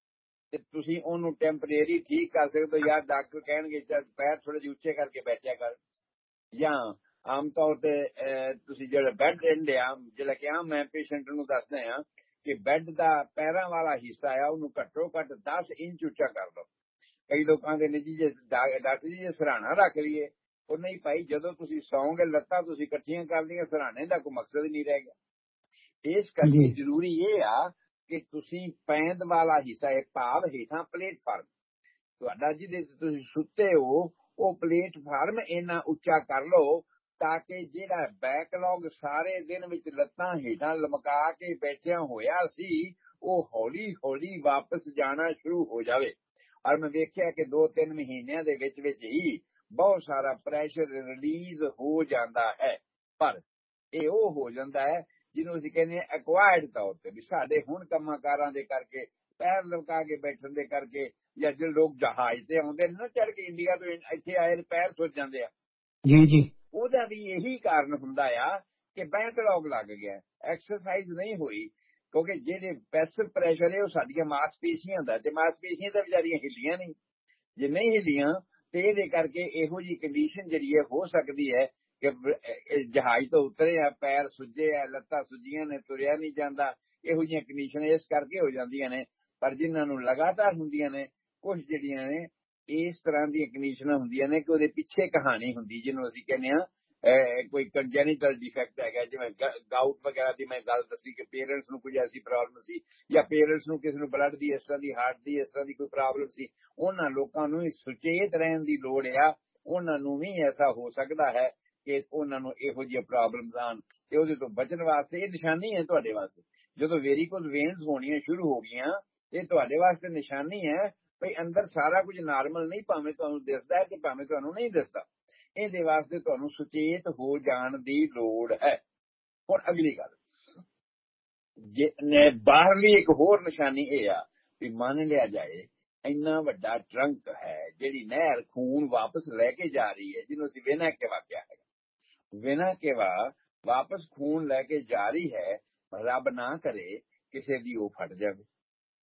ਤੇ ਤੁਸੀਂ ਉਹਨੂੰ ਟੈਂਪਰੇਰੀ ਠੀਕ ਕਰ ਸਕਦੇ ਹੋ। ਯਾਰ ਡਾਕਟਰ ਕਹਿਣਗੇ ਪੈਰ ਥੋੜੇ ਜਿਹੇ ਉੱਚੇ ਕਰਕੇ ਬੈਠਿਆ ਕਰ, ਜਾਂ ਆਮ ਤੌਰ ਤੇ ਤੁਸੀਂ ਜਿਹੜਾ ਬੈੱਡ ਰਹਿੰਦੇ ਆ, ਜਿਹੜਾ ਕਿ ਆਮ ਮੈਂ ਪੇਸ਼ੈਂਟ ਨੂੰ ਦੱਸਦੇ ਆ ਕਿ ਬੈੱਡ ਦਾ ਪੈਰਾਂ ਵਾਲਾ ਹਿੱਸਾ ਆ, ਉਹਨੂੰ ਘੱਟੋ ਘੱਟ 10 ਇੰਚ ਉੱਚਾ ਕਰ ਲਓ। ਕਈ ਲੋਕਾਂ ਦੇ ਨੇ ਜੀ ਜੇ ਡਾਕਟਰ ਜੀ ਜੇ ਸਰਾਣਾ ਰੱਖ ਲਈਏ, ਉਹ ਨਹੀਂ ਭਾਈ, ਜਦੋਂ ਤੁਸੀਂ ਸੌਂਗੇ ਲੱਤਾਂ ਤੁਸੀਂ ਇਕੱਠੀਆਂ ਕਰ ਲਈਆਂ, ਸਰਾਣੇ ਦਾ ਕੋਈ ਮਕਸਦ ਨਹੀਂ ਰਹਿ ਗਿਆ। ਇਸ ਕਰਕੇ ਜ਼ਰੂਰੀ ਇਹ ਆ ਕਿ ਤੁਸੀਂ ਪੈਂਦ ਵਾਲਾ ਹਿੱਸਾ, ਇਹ ਭਾਵ ਹੇਠਾਂ ਪਲੇਟਫਾਰਮ ਤੁਹਾਡਾ ਜਿਹਦੇ ਤੇ ਤੁਸੀਂ ਸੁੱਤੇ ਹੋ, ਉਹ ਪਲੇਟਫਾਰਮ ਇੰਨਾ ਉੱਚਾ ਕਰ ਲਓ ਤਾਂ ਕਿ ਜਿਹੜਾ ਬੈਕਲੌਗ ਸਾਰੇ ਦਿਨ ਵਿੱਚ ਲੱਤਾਂ ਹੇਠਾਂ ਲਮਕਾ ਕੇ ਬੈਠਿਆ ਹੋਇਆ ਸੀ, ਉਹ ਹੌਲੀ ਹੌਲੀ ਵਾਪਸ ਜਾਣਾ ਸ਼ੁਰੂ ਹੋ ਜਾਵੇ। ਔਰ ਮੈਂ ਵੇਖਿਆ ਕਿ 2-3 ਮਹੀਨਿਆਂ ਦੇ ਵਿੱਚ ਹੀ ਬਹੁਤ ਸਾਰਾ ਪ੍ਰੈਸ਼ਰ ਰਿਲੀਜ਼ ਹੋ ਜਾਂਦਾ ਹੈ। ਪਰ ਇਹ ਉਹ ਹੋ ਜਾਂਦਾ ਹੈ ਜਿਹਨੂੰ ਅਸੀਂ ਕਹਿੰਦੇ ਹਾਂ ਐਕਵਾਇਰਡ ਤੌਰ ਤੇ, ਵੀ ਸਾਡੇ ਹੁਣ ਕੰਮਾਂ ਕਾਰਾਂ ਦੇ ਕਰਕੇ, ਪੈਰ ਲਮਕਾ ਕੇ ਬੈਠਣ ਦੇ ਕਰਕੇ, ਜਾਂ ਜਿਹੜੇ ਲੋਕ ਜਹਾਜ਼ ਤੇ ਆਉਂਦੇ ਨੇ ਨਾ ਚੜ ਕੇ ਇੰਡੀਆ ਤੋਂ ਇੱਥੇ ਆਏ ਨੇ, ਪੈਰ ਸੁੱਜ ਜਾਂਦੇ ਆ ਜੀ, ਉਹਦਾ ਵੀ ਇਹੀ ਕਾਰਨ ਹੁੰਦਾ ਆ ਕਿ ਬੈਕਲੌਗ ਲੱਗ ਗਿਆ, ਐਕਸਰਸਾਈਜ਼ ਨਹੀਂ ਹੋਈ। ਕਿਉਂਕਿ ਜਿਹੜੇ ਪੈਸਿਵ ਪ੍ਰੈਸ਼ਰ ਹੈ ਉਹ ਸਾਡੀਆਂ ਮਾਸਪੇਸ਼ੀਆਂ ਦਾ, ਤੇ ਮਾਸਪੇਸ਼ੀਆਂ ਤਾਂ ਵਿਚਾਰੀਆਂ ਹਿੱਲੀਆਂ ਨਹੀਂ। ਜੇ ਨਹੀਂ ਹਿੱਲੀਆਂ ਤੇ ਇਹਦੇ ਕਰਕੇ ਇਹੋ ਜਿਹੀ ਕੰਡੀਸ਼ਨ ਜਿਹੜੀ ਹੈ ਹੋ ਸਕਦੀ ਹੈ ਕਿ ਜਹਾਜ਼ ਤੋਂ ਉਤਰੇ ਆ, ਪੈਰ ਸੁੱਜੇ ਆ, ਲੱਤਾਂ ਸੁੱਜੀਆਂ ਨੇ, ਤੁਰਿਆ ਨਹੀਂ ਜਾਂਦਾ। ਇਹੋ ਜਿਹੀਆਂ ਕੰਡੀਸ਼ਨ ਇਸ ਕਰਕੇ ਹੋ ਜਾਂਦੀਆਂ ਨੇ। ਪਰ ਜਿਨ੍ਹਾਂ ਨੂੰ ਲਗਾਤਾਰ ਹੁੰਦੀਆਂ ਨੇ, ਕੁਝ ਜਿਹੜੀਆਂ ਨੇ ਇਸ ਤਰ੍ਹਾਂ ਦੀਆਂ ਕੰਡੀਸ਼ਨਾਂ ਹੁੰਦੀਆਂ ਨੇ ਕਿ ਉਹਦੇ ਪਿੱਛੇ ਕਹਾਣੀ ਹੁੰਦੀ, ਜਿਹਨੂੰ ਅਸੀਂ ਕਹਿੰਦੇ ਹਾਂ ਕੋਈ ਕੰਜੈਨੀਟਲ ਡਿਫੈਕਟ ਹੈਗਾ। ਜਿਵੇਂ ਗਾਊਟ ਵਗੈਰਾ ਦੀ ਮੈਂ ਗੱਲ ਦੱਸੀ ਕਿ ਪੇਰੈਂਟਸ ਨੂੰ ਕੁਝ ਐਸੀ ਪ੍ਰੋਬਲਮ ਸੀ, ਜਾਂ ਪੇਰੈਂਟਸ ਨੂੰ ਕਿਸੇ ਨੂੰ ਬਲੱਡ ਦੀ ਇਸ ਤਰ੍ਹਾਂ ਦੀ, ਹਾਰਟ ਦੀ ਇਸ ਤਰ੍ਹਾਂ ਦੀ ਕੋਈ ਪ੍ਰੋਬਲਮ ਸੀ, ਉਹਨਾਂ ਲੋਕਾਂ ਨੂੰ ਸੁਚੇਤ ਰਹਿਣ ਦੀ ਲੋੜ ਆ। ਉਹਨਾਂ ਨੂੰ ਵੀ ਐਸਾ ਹੋ ਸਕਦਾ ਹੈ ਕਿ ਉਹਨਾਂ ਨੂੰ ਇਹੋ ਜਿਹੀਆਂ ਪ੍ਰੋਬਲਮਸ ਆਉਣ, ਤੇ ਉਹਦੇ ਤੋਂ ਬਚਣ ਵਾਸਤੇ ਇਹ ਨਿਸ਼ਾਨੀ ਹੈ ਤੁਹਾਡੇ ਵਾਸਤੇ। ਜਦੋਂ ਵੇਰੀਕੋਜ਼ ਵੇਨਸ ਹੋਣੀਆਂ ਸ਼ੁਰੂ ਹੋ ਗਈਆਂ, ਇਹ ਤੁਹਾਡੇ ਵਾਸਤੇ ਨਿਸ਼ਾਨੀ ਹੈ ਭਈ ਅੰਦਰ ਸਾਰਾ ਕੁਝ ਨਾਰਮਲ ਨਹੀਂ, ਭਾਵੇਂ ਤੁਹਾਨੂੰ ਦਿਸਦਾ ਹੈ ਤੇ ਭਾਵੇਂ ਤੁਹਾਨੂੰ ਨਹੀਂ ਦਿਸਦਾ। ਇਹਦੇ ਵਾਸਤੇ ਤੁਹਾਨੂੰ ਸੁਚੇਤ ਹੋ ਜਾਣ ਦੀ ਲੋੜ ਹੈ। ਹੁਣ ਅਗਲੀ ਗੱਲ, ਜੇ ਬਾਹਰਲੀ ਇੱਕ ਹੋਰ ਨਿਸ਼ਾਨੀ ਇਹ ਆ ਵੀ ਮੰਨ ਲਿਆ ਜਾਏ ਇੰਨਾ ਵੱਡਾ ਟਰੰਕ ਹੈ, ਜਿਹੜੀ ਨਹਿਰ ਖੂਨ ਵਾਪਸ ਲੈ ਕੇ ਜਾ ਰਹੀ ਹੈ, ਜਿਹਨੂੰ ਅਸੀਂ ਵੇਨਾ ਕੇਵਾ ਕਿਹਾ ਹੈਗਾ। ਵੇਨਾ ਕੇਵਾ ਵਾਪਸ ਖੂਨ ਲੈ ਕੇ ਜਾ ਰਹੀ ਹੈ, ਰੱਬ ਨਾ ਕਰੇ ਕਿਸੇ ਦੀ ਉਹ ਫਟ ਜਾਵੇ,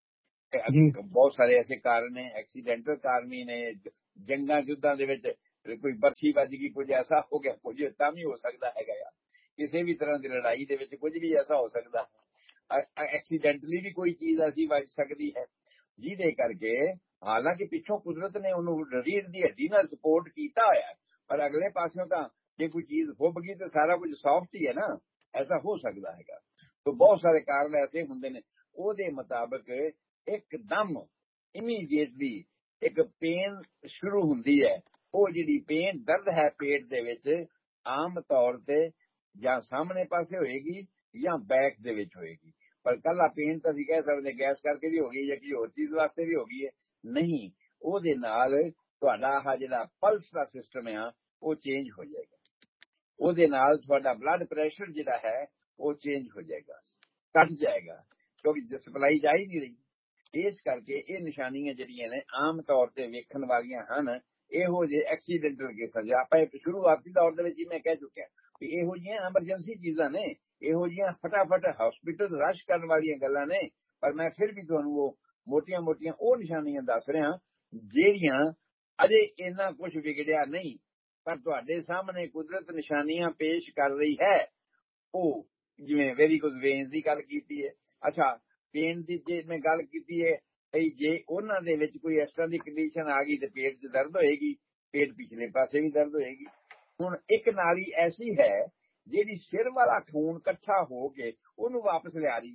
ਜੀ ਬਹੁਤ ਸਾਰੇ ਐਸੇ ਕਾਰਨ ਨੇ, ਐਕਸੀਡੈਂਟਲ ਕਾਰਨ ਵੀ ਨੇ। ਜੰਗਾਂ ਯੁੱਧਾਂ ਦੇ ਵਿੱਚ ਕੋਈ ਬਰਫੀ ਵੱਜ ਗਈ, ਕੁਝ ਐਸਾ ਹੋ ਗਿਆ, ਕੁਝ ਤਾਂ ਵੀ ਹੋ ਸਕਦਾ ਹੈਗਾ ਆ। ਕਿਸੇ ਵੀ ਤਰ੍ਹਾਂ ਦੀ ਲੜਾਈ ਦੇ ਵਿੱਚ ਕੁਝ ਵੀ ਐਸਾ ਹੋ ਸਕਦਾ ਹੈ, ਐਕਸੀਡੈਂਟਲੀ ਵੀ ਕੋਈ ਚੀਜ਼ ਐਸੀ ਵੱਜ ਸਕਦੀ ਹੈ, ਜਿਹਦੇ ਕਰਕੇ ਹਾਲਾਂਕਿ ਪਿੱਛੋਂ ਕੁਦਰਤ ਨੇ ਉਹਨੂੰ ਰੀੜ ਦੀ ਹੱਡੀ ਨਾਲ ਸਪੋਰਟ ਕੀਤਾ ਹੋਇਆ, ਪਰ ਅਗਲੇ ਪਾਸਿਓਂ ਤਾਂ ਜੇ ਕੋਈ ਚੀਜ਼ ਫੁੱਬ ਗਈ ਤਾਂ ਸਾਰਾ ਕੁਝ ਸੌਫਟ ਹੀ ਹੈ ਨਾ, ਐਸਾ ਹੋ ਸਕਦਾ ਹੈਗਾ। ਤਾਂ ਬਹੁਤ ਸਾਰੇ ਕਾਰਨ ਐਸੇ ਹੁੰਦੇ ਨੇ। ਉਹਦੇ ਮੁਤਾਬਕ ਇੱਕਦਮ ਇਮੀਡੀਏਟਲੀ ਇੱਕ ਪੇਨ ਸ਼ੁਰੂ ਹੁੰਦੀ ਹੈ। ਉਹ ਜਿਹੜੀ ਪੇਨ ਦਰਦ ਹੈ ਪੇਟ ਦੇ ਵਿੱਚ, ਆਮ ਤੌਰ ਤੇ ਜਾਂ ਸਾਹਮਣੇ ਪਾਸੇ ਹੋਏਗੀ ਜਾਂ ਬੈਕ ਦੇ ਵਿੱਚ ਹੋਏਗੀ। ਪਰ ਕੱਲਾ ਪੇਨ ਤਾਂ ਅਸੀਂ ਕਹਿ ਸਕਦੇ ਗੈਸ ਕਰਕੇ ਵੀ ਹੋ ਗਈ ਜਾਂ ਕਿਸੇ ਹੋਰ ਚੀਜ਼ ਵਾਸਤੇ ਵੀ ਹੋ ਗਈ ਹੈ, ਨਹੀਂ। ਉਹਦੇ ਨਾਲ ਤੁਹਾਡਾ ਆਹ ਜਿਹੜਾ ਪਲਸ ਦਾ ਸਿਸਟਮ ਆ ਉਹ ਚੇਂਜ ਹੋ ਜਾਏਗਾ। ਉਹਦੇ ਨਾਲ ਤੁਹਾਡਾ ਬਲੱਡ ਪ੍ਰੈਸ਼ਰ ਜਿਹੜਾ ਹੈ ਉਹ ਚੇਂਜ ਹੋ ਜਾਏਗਾ, ਘਟ ਜਾਏਗਾ, ਕਿਉਂਕਿ ਸਪਲਾਈ ਜਾ ਹੀ ਨਹੀਂ ਰਹੀ। ਇਸ ਕਰਕੇ ਇਹ ਨਿਸ਼ਾਨੀਆਂ ਜਿਹੜੀਆਂ ਨੇ ਆਮ ਤੌਰ ਤੇ ਵੇਖਣ ਵਾਲੀਆਂ ਹਨ ਇਹੋ ਜਿਹੇ ਐਕਸੀਡੈਂਟਲ ਕੇਸਾਂ 'ਚ। ਆਪਾਂ ਇੱਕ ਸ਼ੁਰੂਆਤੀ ਦੌਰ ਦੇ ਵਿੱਚ ਹੀ ਮੈਂ ਕਹਿ ਚੁੱਕਿਆ ਵੀ ਇਹੋ ਜਿਹੀਆਂ ਐਮਰਜੈਂਸੀ ਚੀਜ਼ਾਂ ਨੇ, ਇਹੋ ਜਿਹੀਆਂ ਫਟਾਫਟ ਹਸਪੀਟਲ ਰਸ਼ ਕਰਨ ਵਾਲੀਆਂ ਗੱਲਾਂ ਨੇ। ਪਰ ਮੈਂ ਫਿਰ ਵੀ ਤੁਹਾਨੂੰ ਉਹ ਮੋਟੀਆਂ-ਮੋਟੀਆਂ ਉਹ ਨਿਸ਼ਾਨੀਆਂ ਦੱਸ ਰਿਹਾ ਜਿਹੜੀਆਂ ਅਜੇ ਇੰਨਾ ਕੁਝ ਵਿਗੜਿਆ ਨਹੀਂ, ਪਰ ਤੁਹਾਡੇ ਸਾਹਮਣੇ ਕੁਦਰਤ ਨਿਸ਼ਾਨੀਆਂ ਪੇਸ਼ ਕਰ ਰਹੀ ਹੈ। ਉਹ ਜਿਵੇਂ ਵੈਰੀਕੋਜ਼ ਵੇਨਸ ਦੀ ਗੱਲ ਕੀਤੀ ਹੈ। ਅੱਛਾ, ਪੇਨ ਦੀ ਜੇ ਮੈਂ ਗੱਲ ਕੀਤੀ ਹੈ, ਜੇ ਉਹਨਾਂ ਦੇ ਵਿੱਚ ਕੋਈ ਇਸ ਤਰ੍ਹਾਂ ਦੀ ਕੰਡੀਸ਼ਨ ਆ ਗਈ ਤੇ ਪੇਟ 'ਚ ਦਰਦ ਹੋਏਗੀ, ਪੇਟ ਪਿਛਲੇ ਪਾਸੇ ਵੀ ਦਰਦ ਹੋਏਗੀ। ਹੁਣ ਇੱਕ ਨਾਲੀ ਐਸੀ ਹੈ ਜਿਹੜੀ ਸਿਰ ਵਾਲਾ ਖੂਨ ਇਕੱਠਾ ਹੋ ਕੇ ਉਹਨੂੰ ਵਾਪਸ ਲਿਆ ਰਹੀ,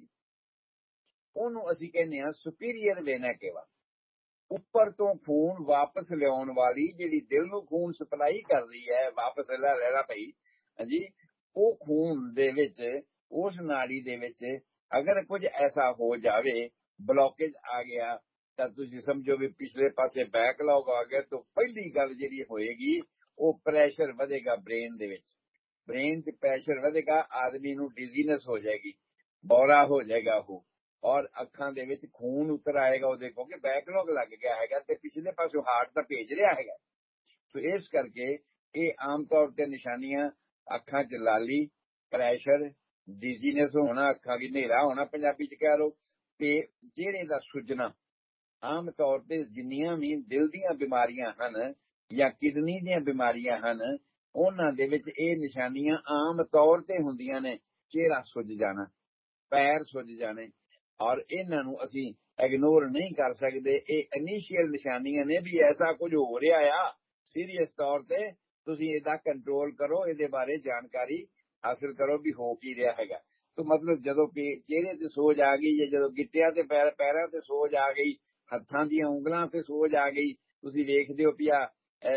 ਉਹਨੂੰ ਅਸੀਂ ਕਹਿੰਦੇ ਹਾਂ ਸੁਪੀਰੀਅਰ ਵੇਨਾ ਕੇਵਾ। ਉੱਪਰ ਤੋਂ ਖੂਨ ਵਾਪਸ ਲਿਆਉਣ ਵਾਲੀ ਜਿਹੜੀ ਦਿਲ ਨੂੰ ਖੂਨ ਸਪਲਾਈ ਕਰ ਰਹੀ ਹੈ, ਵਾਪਸ ਲੈ ਪਈ ਹਾਂਜੀ, ਉਹ ਖੂਨ ਦੇ ਵਿੱਚ ਉਸ ਨਾੜੀ ਦੇ ਵਿੱਚ ਅਗਰ ਕੁਝ ਐਸਾ ਹੋ ਜਾਵੇ, ਬਲੌਕੇਜ ਆ ਗਿਆ, ਤਾਂ ਤੁਸੀਂ ਸਮਝੋ ਵੀ ਪਿਛਲੇ ਪਾਸੇ ਬੈਕਲੌਗ ਆ ਗਿਆ। ਤਾਂ ਪਹਿਲੀ ਗੱਲ ਜਿਹੜੀ ਹੋਏਗੀ ਉਹ ਪ੍ਰੈਸ਼ਰ ਵਧੇਗਾ ਬ੍ਰੇਨ ਦੇ ਵਿੱਚ। ਬ੍ਰੇਨ 'ਚ ਪ੍ਰੈਸ਼ਰ ਵਧੇਗਾ, ਆਦਮੀ ਨੂੰ ਡਿਜ਼ੀਨੈਸ ਹੋ ਜਾਏਗੀ, ਬੌਰਾ ਹੋ ਜਾਏਗਾ ਉਹ, ਔਰ ਅੱਖਾਂ ਦੇ ਵਿੱਚ ਖੂਨ ਉਤਰ ਆਏਗਾ ਉਹਦੇ, ਕਿਉਂਕਿ ਬੈਕਲੌਗ ਲੱਗ ਗਿਆ ਹੈਗਾ ਤੇ ਪਿਛਲੇ ਪਾਸੋਂ ਹਾਰਟ ਤਾਂ ਭੇਜ ਰਿਹਾ ਹੈਗਾ। ਸੋ ਇਸ ਕਰਕੇ ਇਹ ਆਮ ਤੌਰ ਤੇ ਨਿਸ਼ਾਨੀਆਂ ਅੱਖਾਂ 'ਚ ਲਾਲੀ, ਪ੍ਰੈਸ਼ਰ, ਡਿਜ਼ੀਨੈਸ ਹੋਣਾ, ਅੱਖਾਂ ਦੀ ਹਨੇਰਾ ਹੋਣਾ ਪੰਜਾਬੀ 'ਚ ਕਹਿ ਲਓ, ਤੇ ਚਿਹਰੇ ਦਾ ਸੁੱਜਣਾ। ਆਮ ਤੌਰ ਤੇ ਜਿੰਨੀਆਂ ਵੀ ਦਿਲ ਦੀਆਂ ਬਿਮਾਰੀਆਂ ਹਨ ਜਾਂ ਕਿਡਨੀ ਦੀਆਂ ਬਿਮਾਰੀਆਂ ਹਨ, ਉਹਨਾਂ ਦੇ ਵਿੱਚ ਇਹ ਨਿਸ਼ਾਨੀਆਂ ਆਮ ਤੌਰ ਤੇ ਹੁੰਦੀਆਂ ਨੇ। ਚਿਹਰਾ ਸੁੱਜ ਜਾਣਾ, ਪੈਰ ਸੁੱਜ ਜਾਣੇ, ਔਰ ਇਹਨਾਂ ਨੂੰ ਅਸੀਂ ਇਗਨੋਰ ਨਹੀਂ ਕਰ ਸਕਦੇ। ਇਹ ਇਨੀਸ਼ੀਅਲ ਨਿਸ਼ਾਨੀਆਂ ਨੇ ਵੀ ਐਸਾ ਕੁਝ ਹੋ ਰਿਹਾ ਆ ਸੀਰੀਅਸ ਤੌਰ ਤੇ, ਤੁਸੀਂ ਇਹਦਾ ਕੰਟਰੋਲ ਕਰੋ, ਇਹਦੇ ਬਾਰੇ ਜਾਣਕਾਰੀ ਹਾਸਿਲ ਕਰੋ ਵੀ ਹੋ ਕੀ ਰਿਹਾ ਹੈਗਾ। ਤਾਂ ਮਤਲਬ ਜਦੋਂ ਚਿਹਰੇ ਤੇ ਸੋਜ ਆ ਗਈ, ਜਾਂ ਜਦੋਂ ਗਿੱਟਿਆਂ ਤੇ ਪੈਰਾਂ ਤੇ ਸੋਜ ਆ ਗਈ, ਹੱਥਾਂ ਦੀਆਂ ਉਂਗਲਾਂ ਤੇ ਸੋਜ ਆ ਗਈ, ਤੁਸੀਂ ਵੇਖਦੇ ਹੋ ਪਿਆ